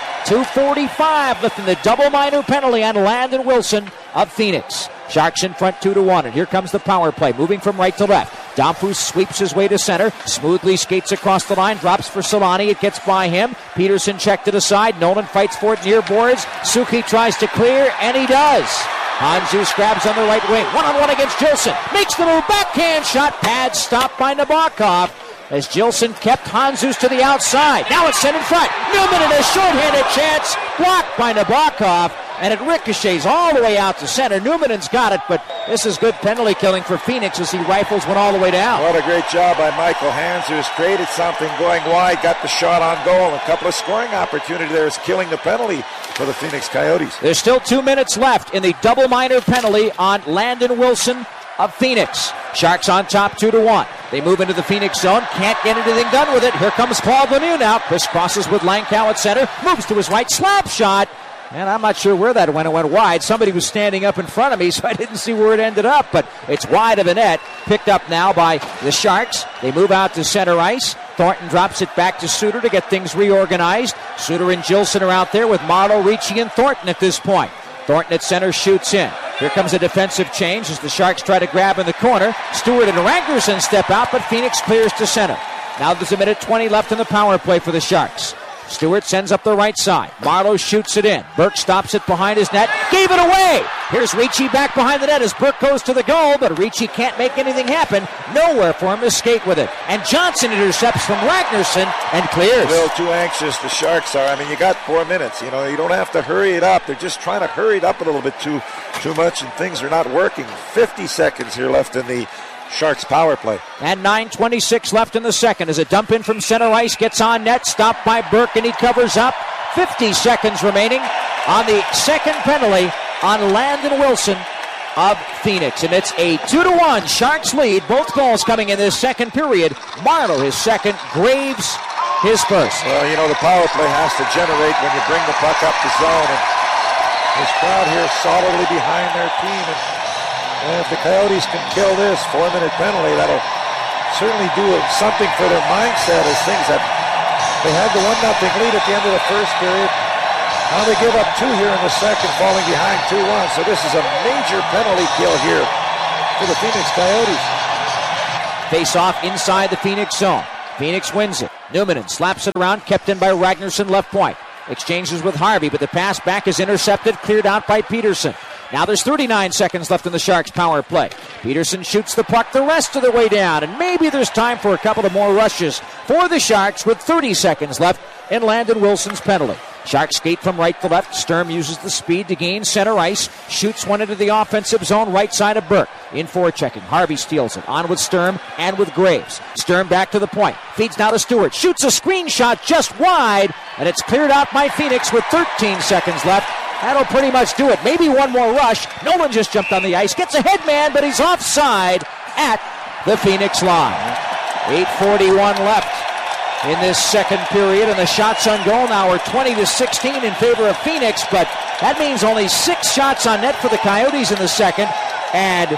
2:45 left in the double minor penalty on Landon Wilson of Phoenix. Sharks in front 2-1, and here comes the power play, moving from right to left. Domfus sweeps his way to center, smoothly skates across the line, drops for Solani. It gets by him. Peterson checked it aside. Nolan fights for it near boards. Suki tries to clear, and he does. Hanzus grabs on the right wing. One-on-one against Gilson. Makes the move. Backhand shot. Pad stopped by Nabokov as Gilson kept Hanzus to the outside. Now it's sent in front. Numanen a short-handed chance. Blocked by Nabokov. And it ricochets all the way out to center. Numanen's got it, but this is good penalty killing for Phoenix as he rifles one all the way down. What a great job by Michael Hanzus. Created something going wide, got the shot on goal. A couple of scoring opportunities there is killing the penalty for the Phoenix Coyotes. There's still 2 minutes left in the double minor penalty on Landon Wilson of Phoenix. Sharks on top 2-1. They move into the Phoenix zone. Can't get anything done with it. Here comes Claude Lemieux now. Chris crosses with Langkow at center. Moves to his right. Slap shot. And I'm not sure where that went. It went wide. Somebody was standing up in front of me, so I didn't see where it ended up. But it's wide of the net. Picked up now by the Sharks. They move out to center ice. Thornton drops it back to Suter to get things reorganized. Suter and Gilson are out there with Marlowe, Ricci, and Thornton at this point. Thornton at center shoots in. Here comes a defensive change as the Sharks try to grab in the corner. Stewart and Ragnarsson step out, but Phoenix clears to center. Now there's a minute 20 left in the power play for the Sharks. Stewart sends up the right side. Marlowe shoots it in. Burke stops it behind his net. Gave it away. Here's Ricci back behind the net as Burke goes to the goal, but Ricci can't make anything happen. Nowhere for him to skate with it. And Johnson intercepts from Ragnarsson and clears. A little too anxious, the Sharks are. I mean, you got 4 minutes. You know, you don't have to hurry it up. They're just trying to hurry it up a little bit too much, and things are not working. 50 seconds here left in the Sharks power play. And 9:26 left in the second as a dump in from center ice gets on net, stopped by Burke, and he covers up. 50 seconds remaining on the second penalty on Landon Wilson of Phoenix. And it's a 2-1 Sharks lead. Both goals coming in this second period. Marlowe his second, Graves his first. Well, you know, the power play has to generate when you bring the puck up the zone. And this crowd here solidly behind their team. And if the Coyotes can kill this 4-minute penalty, that'll certainly do something for their mindset as things that they had the 1-0 lead at the end of the first period. Now they give up 2 here in the second, falling behind 2-1. So this is a major penalty kill here for the Phoenix Coyotes. Face off inside the Phoenix zone. Phoenix wins it. Newmanen slaps it around, kept in by Ragnarsson, left point. Exchanges with Harvey, but the pass back is intercepted, cleared out by Peterson. Now there's 39 seconds left in the Sharks' power play. Peterson shoots the puck the rest of the way down, and maybe there's time for a couple of more rushes for the Sharks with 30 seconds left in Landon Wilson's penalty. Sharks skate from right to left. Sturm uses the speed to gain center ice. Shoots one into the offensive zone, right side of Burke. In forechecking. Harvey steals it. On with Sturm and with Graves. Sturm back to the point. Feeds now to Stewart. Shoots a screen shot just wide, and it's cleared out by Phoenix with 13 seconds left. That'll pretty much do it. Maybe one more rush. Nolan just jumped on the ice. Gets a head man, but he's offside at the Phoenix line. 8:41 left in this second period, and the shots on goal now are 20-16 in favor of Phoenix, but that means only 6 shots on net for the Coyotes in the second and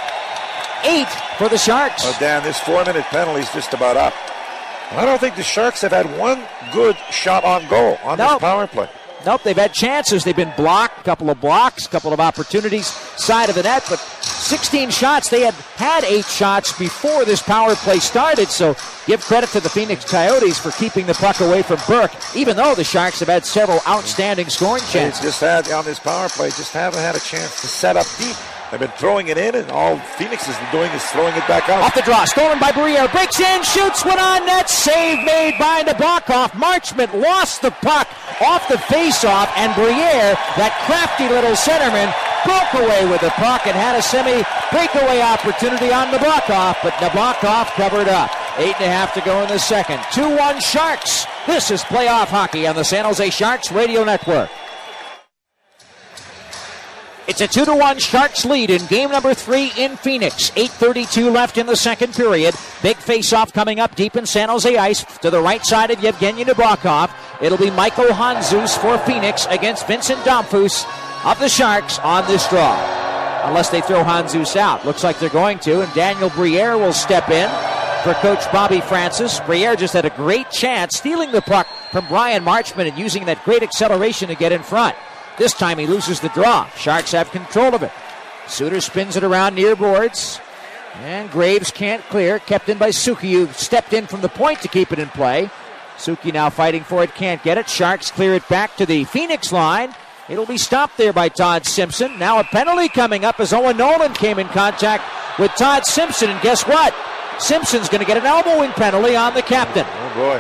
8 for the Sharks. Oh, Dan, this 4-minute penalty is just about up. I don't think the Sharks have had one good shot on goal on this power play. Nope, they've had chances. They've been blocked, a couple of blocks, a couple of opportunities side of the net, but 16 shots. They had 8 shots before this power play started, so give credit to the Phoenix Coyotes for keeping the puck away from Burke, even though the Sharks have had several outstanding scoring chances. They just had, on this power play, just haven't had a chance to set up deep. They've been throwing it in, and all Phoenix has been doing is throwing it back out. Off the draw, stolen by Briere, breaks in, shoots one on net, save made by Nabokov. Marchment lost the puck off the face-off, and Briere, that crafty little centerman, broke away with the puck and had a semi-breakaway opportunity on Nabokov, but Nabokov covered up. 8.5 to go in the second. 2-1 Sharks. This is playoff hockey on the San Jose Sharks Radio Network. It's a 2-1 Sharks lead in game number 3 in Phoenix. 8:32 left in the second period. Big face-off coming up deep in San Jose ice to the right side of Yevgeny Nabokov. It'll be Michael Handzus for Phoenix against Vincent Damphus of the Sharks on this draw. Unless they throw Handzus out. Looks like they're going to, and Daniel Briere will step in for Coach Bobby Francis. Briere just had a great chance stealing the puck from Brian Marchment and using that great acceleration to get in front. This time he loses the draw. Sharks have control of it. Suter spins it around near boards. And Graves can't clear. Kept in by Suki, who stepped in from the point to keep it in play. Suki now fighting for it, can't get it. Sharks clear it back to the Phoenix line. It'll be stopped there by Todd Simpson. Now a penalty coming up as Owen Nolan came in contact with Todd Simpson. And guess what? Simpson's going to get an elbowing penalty on the captain. Oh, boy.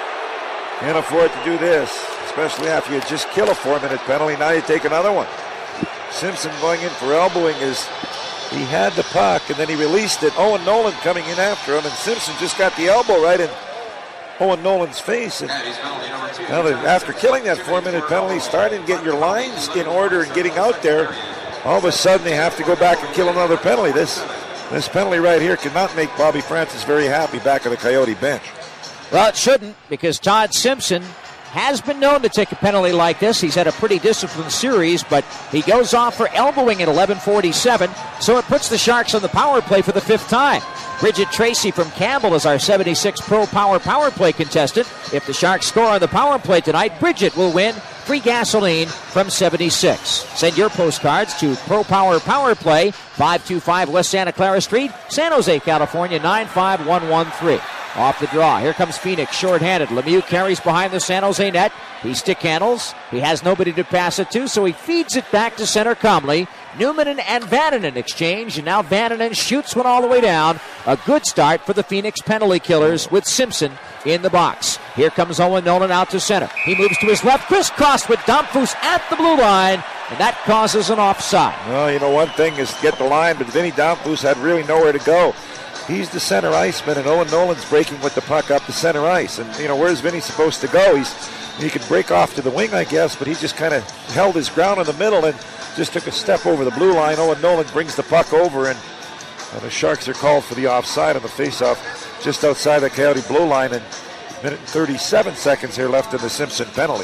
Can't afford to do this, especially after you just kill a 4-minute penalty. Now you take another one. Simpson going in for elbowing is he had the puck and then he released it. Owen Nolan coming in after him, and Simpson just got the elbow right in Owen Nolan's face. And now after killing that 4-minute penalty, starting to get your lines in order and getting out there, all of a sudden they have to go back and kill another penalty. This penalty right here cannot make Bobby Francis very happy back on the Coyote bench. Well, it shouldn't, because Todd Simpson has been known to take a penalty like this. He's had a pretty disciplined series, but he goes off for elbowing at 11:47, so it puts the Sharks on the power play for the 5th time. Bridget Tracy from Campbell is our 76 Pro Power play contestant. If the Sharks score on the power play tonight, Bridget will win free gasoline from 76. Send your postcards to Pro Power Play, 525 West Santa Clara Street, San Jose, California, 95113. Off the draw. Here comes Phoenix, shorthanded. Lemieux carries behind the San Jose net. He stick handles. He has nobody to pass it to, so he feeds it back to center calmly. Newmanen and Vananen exchange, and now Vananen shoots one all the way down. A good start for the Phoenix penalty killers with Simpson in the box. Here comes Owen Nolan out to center. He moves to his left, crisscrossed with Damphus at the blue line, and that causes an offside. Well, you know, one thing is to get the line, but Vinny Damphus had really nowhere to go. He's the center iceman, and Owen Nolan's breaking with the puck up the center ice. And, you know, where's Vinny supposed to go? He could break off to the wing, I guess, but he just kind of held his ground in the middle and just took a step over the blue line. Owen Nolan brings the puck over, and the Sharks are called for the offside on the faceoff just outside the Coyote blue line. And minute and 37 seconds here left in the Simpson penalty.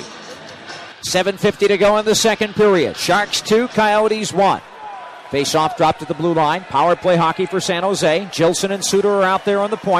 7:50 to go in the second period. Sharks 2, Coyotes 1. Face-off dropped to the blue line. Power play hockey for San Jose. Gilson and Suter are out there on the points.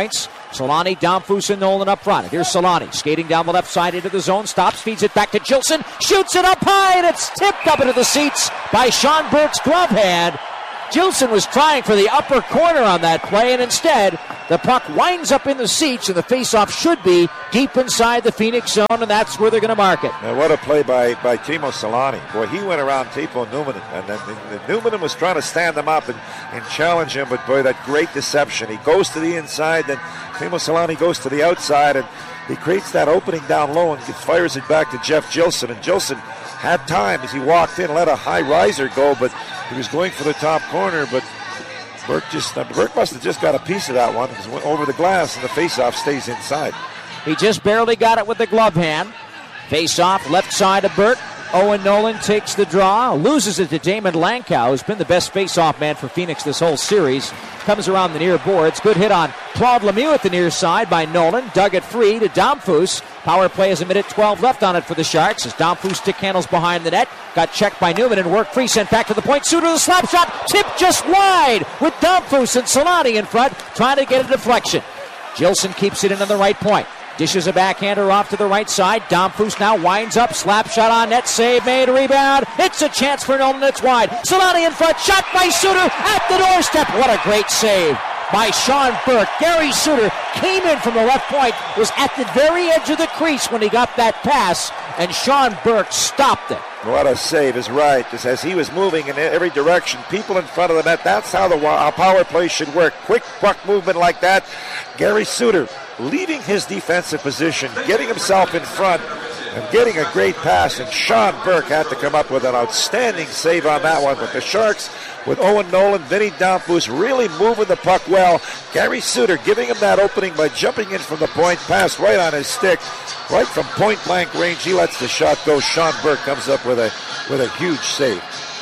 Solani, Domfus, and Nolan up front. Here's Solani skating down the left side into the zone. Stops, feeds it back to Gilson. Shoots it up high, and it's tipped up into the seats by Sean Burke's glove hand. Gilson was trying for the upper corner on that play, and instead, the puck winds up in the seats, and the faceoff should be deep inside the Phoenix zone, and that's where they're going to mark it. Now, what a play by Timo Solani. Boy, he went around Timo Numminen, and then Numminen was trying to stand him up and challenge him, but boy, that great deception. He goes to the inside, then Timo Solani goes to the outside, and he creates that opening down low and fires it back to Jeff Gilson, and Gilson had time as he walked in, let a high riser go, but he was going for the top corner, but Burke must have just got a piece of that one. It went over the glass, and the faceoff stays inside. He just barely got it with the glove hand. Faceoff, left side of Burke. Owen Nolan takes the draw, loses it to Damon Lankow, who's been the best faceoff man for Phoenix this whole series. Comes around the near boards. Good hit on Claude Lemieux at the near side by Nolan. Dug it free to Domfus. Power play has a minute 12 left on it for the Sharks as Domfus stick handles behind the net. Got checked by Newman and worked free, sent back to the point. Suter the slap shot, tipped just wide with Domfus and Solani in front, trying to get a deflection. Gilson keeps it in on the right point. Dishes a backhander off to the right side. Domfus now winds up. Slap shot on net. Save made. Rebound. It's a chance for Nolan. It's wide. Solani in front. Shot by Suter at the doorstep. What a great save by Sean Burke. Gary Suter came in from the left point. Was at the very edge of the crease when he got that pass. And Sean Burke stopped it. What a save is right. Just as he was moving in every direction, people in front of the net. That's how our power play should work. Quick puck movement like that. Gary Suter leaving his defensive position, getting himself in front, and getting a great pass. And Sean Burke had to come up with an outstanding save on that one. But the Sharks, with Owen Nolan, Vinny Domfus really moving the puck well. Gary Suter giving him that opening by jumping in from the point, pass right on his stick, right from point-blank range. He lets the shot go. Sean Burke comes up with a huge save.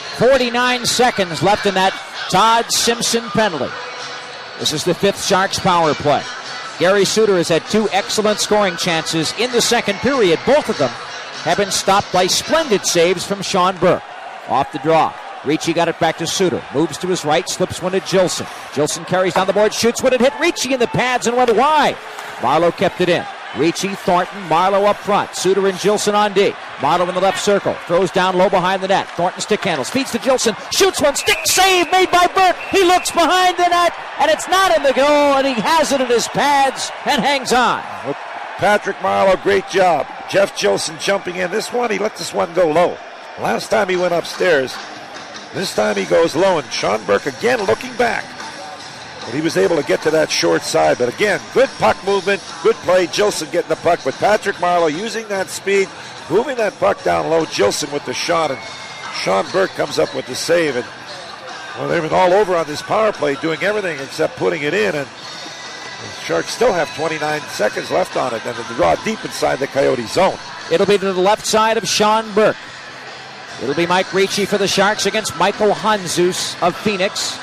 49 seconds left in that Todd Simpson penalty. This is the fifth Sharks power play. Gary Suter has had two excellent scoring chances in the second period. Both of them have been stopped by splendid saves from Sean Burke. Off the draw. Ricci got it back to Suter. Moves to his right, slips one to Gilson. Gilson carries down the board, shoots when it hit Ricci in the pads and went wide. Marleau kept it in. Ricci, Thornton, Marleau up front. Suter and Gilson on D. Marleau in the left circle. Throws down low behind the net. Thornton stick handles. Feeds to Gilson. Shoots one. Stick save made by Burke. He looks behind the net, and it's not in the goal, and he has it in his pads and hangs on. Patrick Marleau, great job. Jeff Gilson jumping in. This one, he let this one go low. Last time he went upstairs. This time he goes low, and Sean Burke again looking back. But he was able to get to that short side. But again, good puck movement, good play. Gilson getting the puck, but Patrick Marleau using that speed, moving that puck down low. Gilson with the shot, and Sean Burke comes up with the save. And well, they've been all over on this power play, doing everything except putting it in. And the Sharks still have 29 seconds left on it, and the draw deep inside the Coyote zone. It'll be to the left side of Sean Burke. It'll be Mike Ricci for the Sharks against Michael Handzus of Phoenix.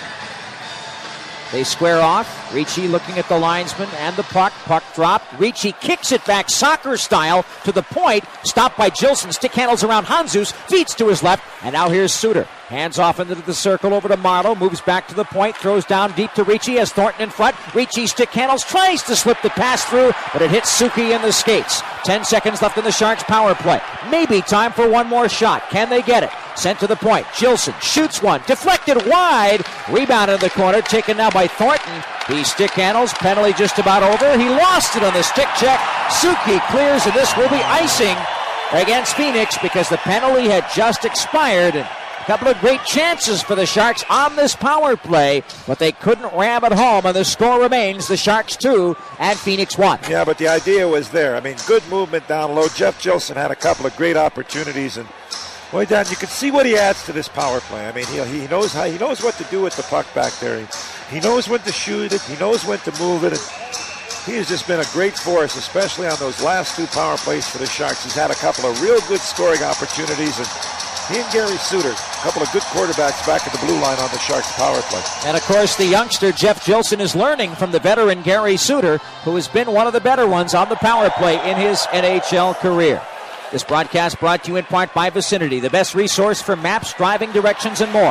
They square off. Ricci looking at the linesman and the puck. Puck dropped. Ricci kicks it back soccer style to the point. Stopped by Gilson. Stick handles around Handzus. Feeds to his left. And now here's Suter. Hands off into the circle over to Marleau. Moves back to the point. Throws down deep to Ricci as Thornton in front. Ricci stick handles. Tries to slip the pass through, but it hits Suki in the skates. 10 seconds left in the Sharks power play. Maybe time for one more shot. Can they get it? Sent to the point. Gilson shoots one. Deflected wide. Rebound in the corner. Taken now by Thornton. He stick handles. Penalty just about over. He lost it on the stick check. Suki clears, and this will be icing against Phoenix because the penalty had just expired. And a couple of great chances for the Sharks on this power play, but they couldn't ram it home, and the score remains the Sharks 2 and Phoenix 1. Yeah, but the idea was there. I mean, good movement down low. Jeff Gilson had a couple of great opportunities, and boy, Dan, you can see what he adds to this power play. I mean, he knows what to do with the puck back there. He knows when to shoot it. He knows when to move it. And he has just been a great force, especially on those last two power plays for the Sharks. He's had a couple of real good scoring opportunities, and he and Gary Suter, a couple of good quarterbacks back at the blue line on the Sharks power play. And, of course, the youngster Jeff Gilson is learning from the veteran Gary Suter, who has been one of the better ones on the power play in his NHL career. This broadcast brought to you in part by Vicinity, the best resource for maps, driving directions, and more.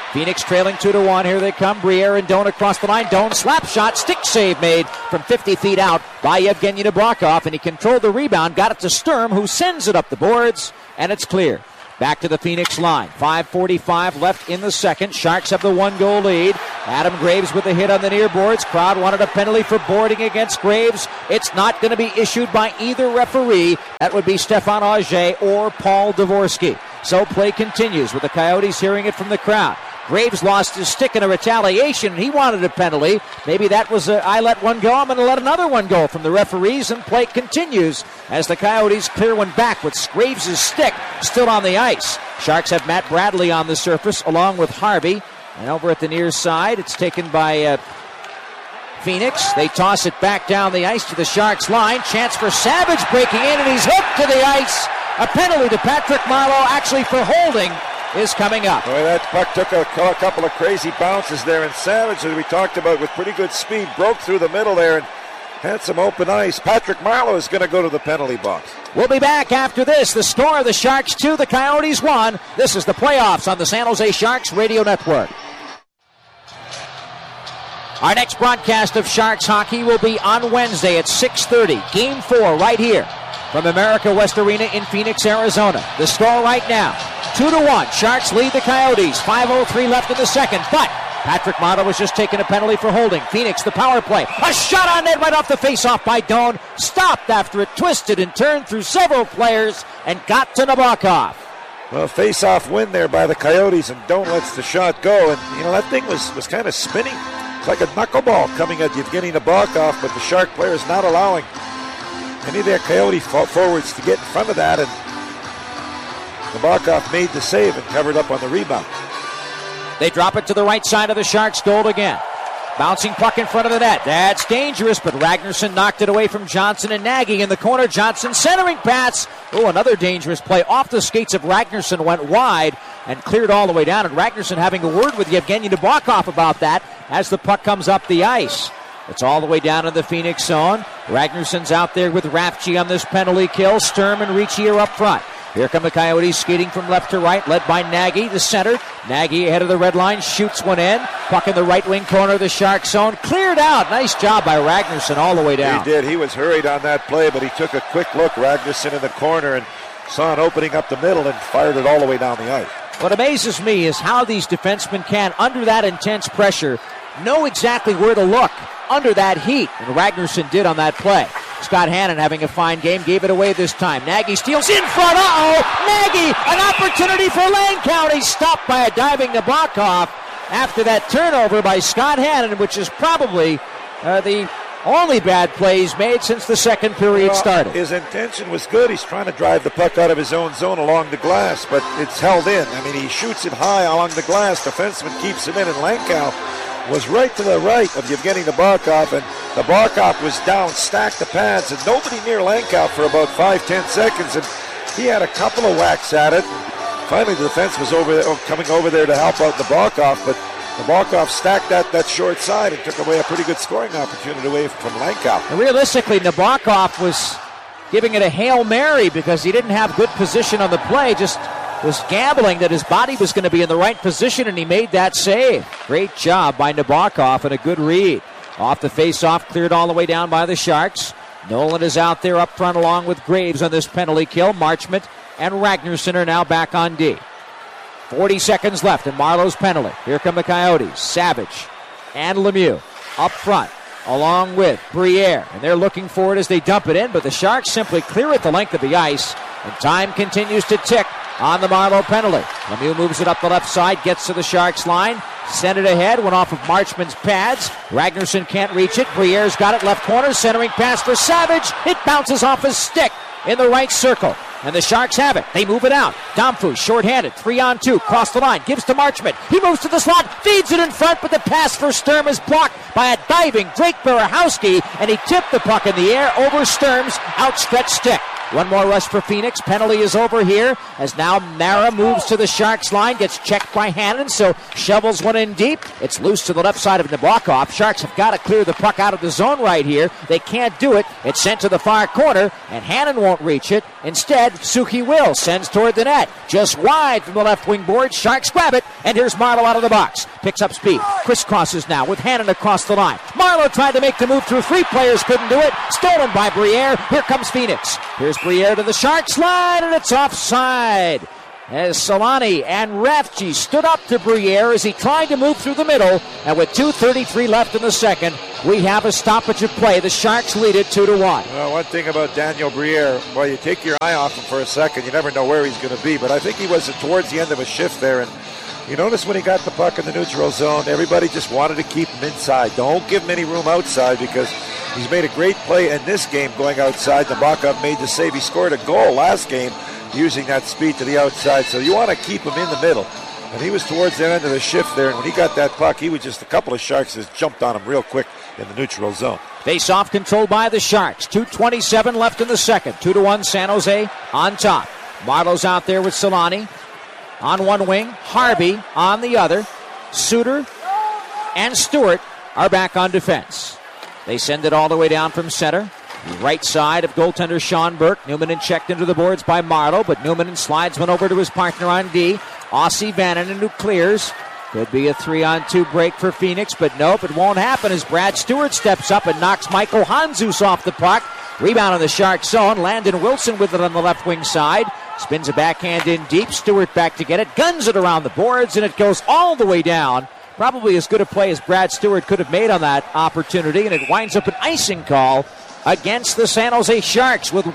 Phoenix trailing 2-1. Here they come. Briere and Doan across the line. Doan slap shot. Stick save made from 50 feet out by Yevgeny Nabokov. And he controlled the rebound. Got it to Sturm, who sends it up the boards. And it's clear. Back to the Phoenix line. 5:45 left in the second. Sharks have the 1-goal lead. Adam Graves with a hit on the near boards. Crowd wanted a penalty for boarding against Graves. It's not going to be issued by either referee. That would be Stefan Auger or Paul Dvorsky. So play continues with the Coyotes hearing it from the crowd. Graves lost his stick in a retaliation, and he wanted a penalty. Maybe that was I let one go, I'm going to let another one go from the referees, and play continues as the Coyotes clear one back with Graves' stick still on the ice. Sharks have Matt Bradley on the surface along with Harvey. And over at the near side, it's taken by Phoenix. They toss it back down the ice to the Sharks line. Chance for Savage breaking in, and he's hooked to the ice. A penalty to Patrick Marleau, actually for holding, is coming up. Boy, that puck took a couple of crazy bounces there, and Savage, as we talked about, with pretty good speed, broke through the middle there and had some open ice. Patrick Marleau is going to go to the penalty box. We'll be back after this. The score, the Sharks 2, the Coyotes 1. This is the playoffs on the San Jose Sharks Radio Network. Our next broadcast of Sharks hockey will be on Wednesday at 6:30. Game 4 right here from America West Arena in Phoenix, Arizona. The score right now, 2-1. Sharks lead the Coyotes. 5:03 left in the second, but Patrick Marleau was just taking a penalty for holding. Phoenix, the power play. A shot on net right off the face-off by Doan. Stopped after it twisted and turned through several players and got to Nabokov. Well, face-off win there by the Coyotes, and Doan lets the shot go. And, that thing was kind of spinning. It's like a knuckleball coming at Yevgeny Nabokov, but the Shark players not allowing any of their Coyote forwards to get in front of that, and Nabokov made the save and covered up on the rebound. They drop it to the right side of the Sharks' goal again. Bouncing puck in front of the net. That's dangerous, but Ragnarsson knocked it away from Johnson and Nagy in the corner. Johnson centering pass. Oh, another dangerous play. Off the skates of Ragnarsson, went wide and cleared all the way down. And Ragnarsson having a word with Yevgeny Nabokov about that as the puck comes up the ice. It's all the way down in the Phoenix zone. Ragnarsson's out there with Rafchi on this penalty kill. Sturm and Ricci are up front. Here come the Coyotes skating from left to right, led by Nagy, the center. Nagy ahead of the red line, shoots one in. Puck in the right wing corner of the Shark zone. Cleared out. Nice job by Ragnarsson all the way down. He did. He was hurried on that play, but he took a quick look, Ragnarsson in the corner, and saw an opening up the middle and fired it all the way down the ice. What amazes me is how these defensemen can, under that intense pressure, know exactly where to look under that heat. And Ragnarsson did on that play. Scott Hannon having a fine game, gave it away this time. Nagy steals in front. Nagy, an opportunity for Lane County. Stopped by a diving Nabokov after that turnover by Scott Hannon, which is probably the only bad play he's made since the second period started. His intention was good. He's trying to drive the puck out of his own zone along the glass, but it's held in. I mean, he shoots it high along the glass. Defenseman keeps it in, and Lankow was right to the right of Yevgeny Nabokov, and Nabokov was down, stacked the pads, and nobody near Lankow for about 5-10 seconds, and he had a couple of whacks at it. Finally, the defense was coming over there to help out Nabokov, but Nabokov stacked that short side and took away a pretty good scoring opportunity away from Lankow. And realistically, Nabokov was giving it a Hail Mary because he didn't have good position on the play, just was gambling that his body was going to be in the right position, and he made that save. Great job by Nabokov and a good read. Off the face-off, cleared all the way down by the Sharks. Nolan is out there up front along with Graves on this penalty kill. Marchment and Ragnarsson are now back on D. 40 seconds left in Marleau's penalty. Here come the Coyotes. Savage and Lemieux up front along with Briere. And they're looking for it as they dump it in, but the Sharks simply clear it the length of the ice, and time continues to tick on the Marleau penalty. Lemieux moves it up the left side, gets to the Sharks line, sent it ahead, went off of Marchman's pads. Ragnarsson can't reach it. Briere's got it left corner, centering pass for Savage. It bounces off his stick in the right circle, and the Sharks have it. They move it out. Domfu, short-handed, 3-on-2, cross the line, gives to Marchment. He moves to the slot, feeds it in front, but the pass for Sturm is blocked by a diving Drake Berehowski, and he tipped the puck in the air over Sturm's outstretched stick. One more rush for Phoenix. Penalty is over here as now Mara moves to the Sharks line, gets checked by Hannon, so shovels one in deep. It's loose to the left side of Nabokov. Sharks have got to clear the puck out of the zone right here. They can't do it. It's sent to the far corner, and Hannon won't reach it. Instead, Suki will. Sends toward the net. Just wide from the left wing board. Sharks grab it, and here's Marleau out of the box. Picks up speed. Crisscrosses now with Hannon across the line. Marleau tried to make the move through three players, couldn't do it. Stolen by Briere. Here comes Phoenix. Here's Briere to the Sharks line, and it's offside. As Solani and Rafchi stood up to Briere as he tried to move through the middle, and with 2:33 left in the second, we have a stoppage of play. The Sharks lead it 2-1. Well, one thing about Daniel Briere, well, you take your eye off him for a second, you never know where he's going to be, but I think he was towards the end of a shift there, and you notice when he got the puck in the neutral zone, everybody just wanted to keep him inside. Don't give him any room outside because he's made a great play in this game going outside. Nabokov made the save. He scored a goal last game using that speed to the outside, so you want to keep him in the middle. And he was towards the end of the shift there, and when he got that puck, he was just a couple of Sharks just jumped on him real quick in the neutral zone. Face-off controlled by the Sharks. 2:27 left in the second. 2-1 San Jose on top. Marleau's out there with Solani on one wing. Harvey on the other. Suter and Stewart are back on defense. They send it all the way down from center. Right side of goaltender Sean Burke. Newmanen checked into the boards by Marleau, but Newmanen slides one over to his partner on D. Aussie Vannanen, who clears. Could be a 3-on-2 break for Phoenix, but nope, it won't happen as Brad Stewart steps up and knocks Michael Hanzus off the puck. Rebound in the Shark zone. Landon Wilson with it on the left wing side. Spins a backhand in deep. Stewart back to get it. Guns it around the boards, and it goes all the way down. Probably as good a play as Brad Stewart could have made on that opportunity, and it winds up an icing call against the San Jose Sharks with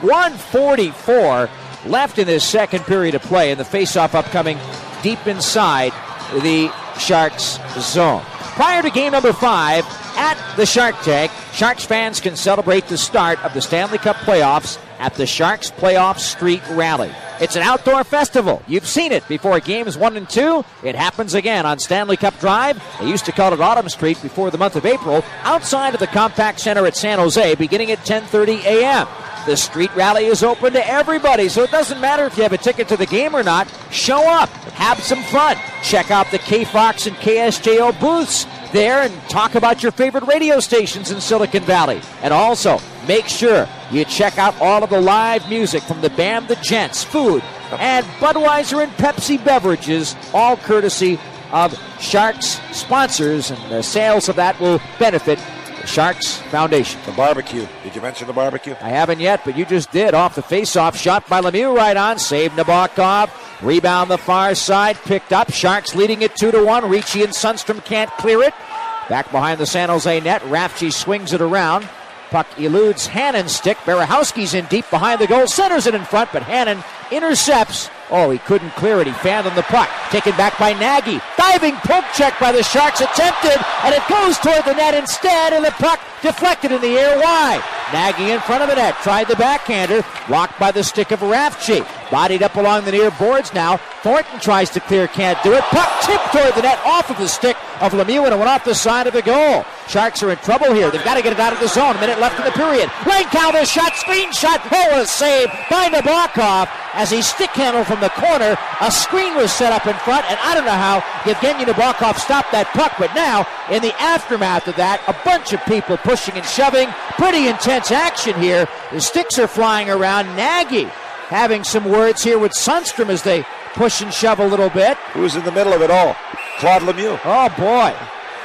1:44 left in this second period of play, and the faceoff upcoming deep inside the Sharks zone. Prior to game number 5 at the Shark Tank, Sharks fans can celebrate the start of the Stanley Cup playoffs at the Sharks Playoff Street Rally. It's an outdoor festival. You've seen it before games 1 and 2. It happens again on Stanley Cup Drive. They used to call it Autumn Street before the month of April, outside of the Compact Center at San Jose, beginning at 10:30 a.m. The street rally is open to everybody, so it doesn't matter if you have a ticket to the game or not. Show up, have some fun. Check out the KFOX and KSJO booths there and talk about your favorite radio stations in Silicon Valley. And also, make sure you check out all of the live music from the band The Gents, food, and Budweiser and Pepsi beverages, all courtesy of Sharks sponsors, and the sales of that will benefit the Sharks Foundation. The barbecue. Did you mention the barbecue? I haven't yet, but you just did. Off the face-off, shot by Lemieux right on. Save Nabokov. Rebound the far side. Picked up. Sharks leading it 2-1. Ricci and Sundstrom can't clear it. Back behind the San Jose net. Rafchi swings it around. Puck eludes Hannon's stick. Berehowski's in deep behind the goal. Centers it in front, but Hannon intercepts. Oh, he couldn't clear it. He fanned on the puck. Taken back by Nagy. Diving poke check by the Sharks attempted, and it goes toward the net instead, and the puck deflected in the air wide. Nagy in front of the net. Tried the backhander. Blocked by the stick of Rafchi. Bodied up along the near boards now. Thornton tries to clear. Can't do it. Puck tipped toward the net off of the stick of Lemieux, and it went off the side of the goal. Sharks are in trouble here. They've got to get it out of the zone. A minute left in the period. Langkow, the shot. Screen shot. Oh, a save by Nabokov as he stick handled from the corner. A screen was set up in front, and I don't know how Yevgeny Nabokov stopped that puck, but now, in the aftermath of that, a bunch of people pushing and shoving. Pretty intense action here. The sticks are flying around. Nagy having some words here with Sundstrom as they push and shove a little bit. Who's in the middle of it all? Claude Lemieux. Oh, boy.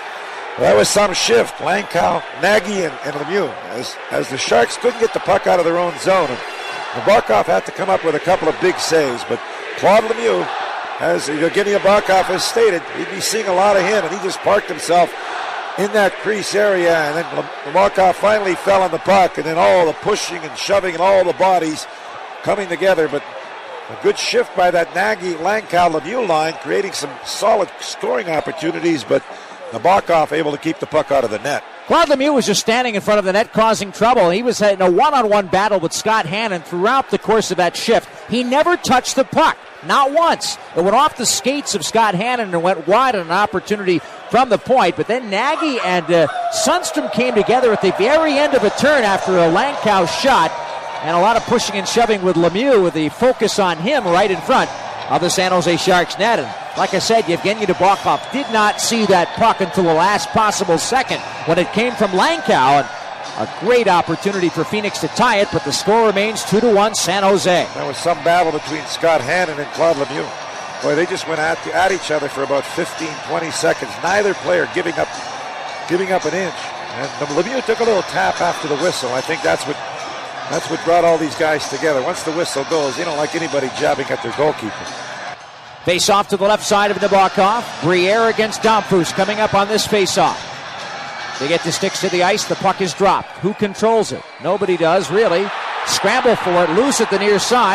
That was some shift. Langkow, Nagy, and Lemieux. As the Sharks couldn't get the puck out of their own zone. And Nabokov had to come up with a couple of big saves, but Claude Lemieux, as Evgeny Nabokov has stated, he'd be seeing a lot of him, and he just parked himself in that crease area, and then Nabokov finally fell on the puck, and then all the pushing and shoving and all the bodies coming together, but a good shift by that Nagy, Langkow, Lemieux line, creating some solid scoring opportunities, but Nabokov able to keep the puck out of the net. Claude Lemieux was just standing in front of the net causing trouble. He was in a one-on-one battle with Scott Hannon throughout the course of that shift. He never touched the puck, not once. It went off the skates of Scott Hannon and went wide on an opportunity from the point. But then Nagy and Sundstrom came together at the very end of a turn after a Langkow shot. And a lot of pushing and shoving with Lemieux, with the focus on him right in front of the San Jose Sharks net. And like I said, Yevgeny Nabokov did not see that puck until the last possible second when it came from Langkow. And a great opportunity for Phoenix to tie it, but the score remains 2-1 San Jose. There was some battle between Scott Hannon and Claude Lemieux. Boy, they just went at each other for about 15-20 seconds. Neither player giving up an inch. And Lemieux took a little tap after the whistle. I think that's what brought all these guys together. Once the whistle goes, you don't like anybody jabbing at their goalkeeper. Face off to the left side of Nabokov. Briere against Domfus coming up on this face off. They get the sticks to the ice. The puck is dropped. Who controls it? Nobody does, really. Scramble for it. Loose at the near side.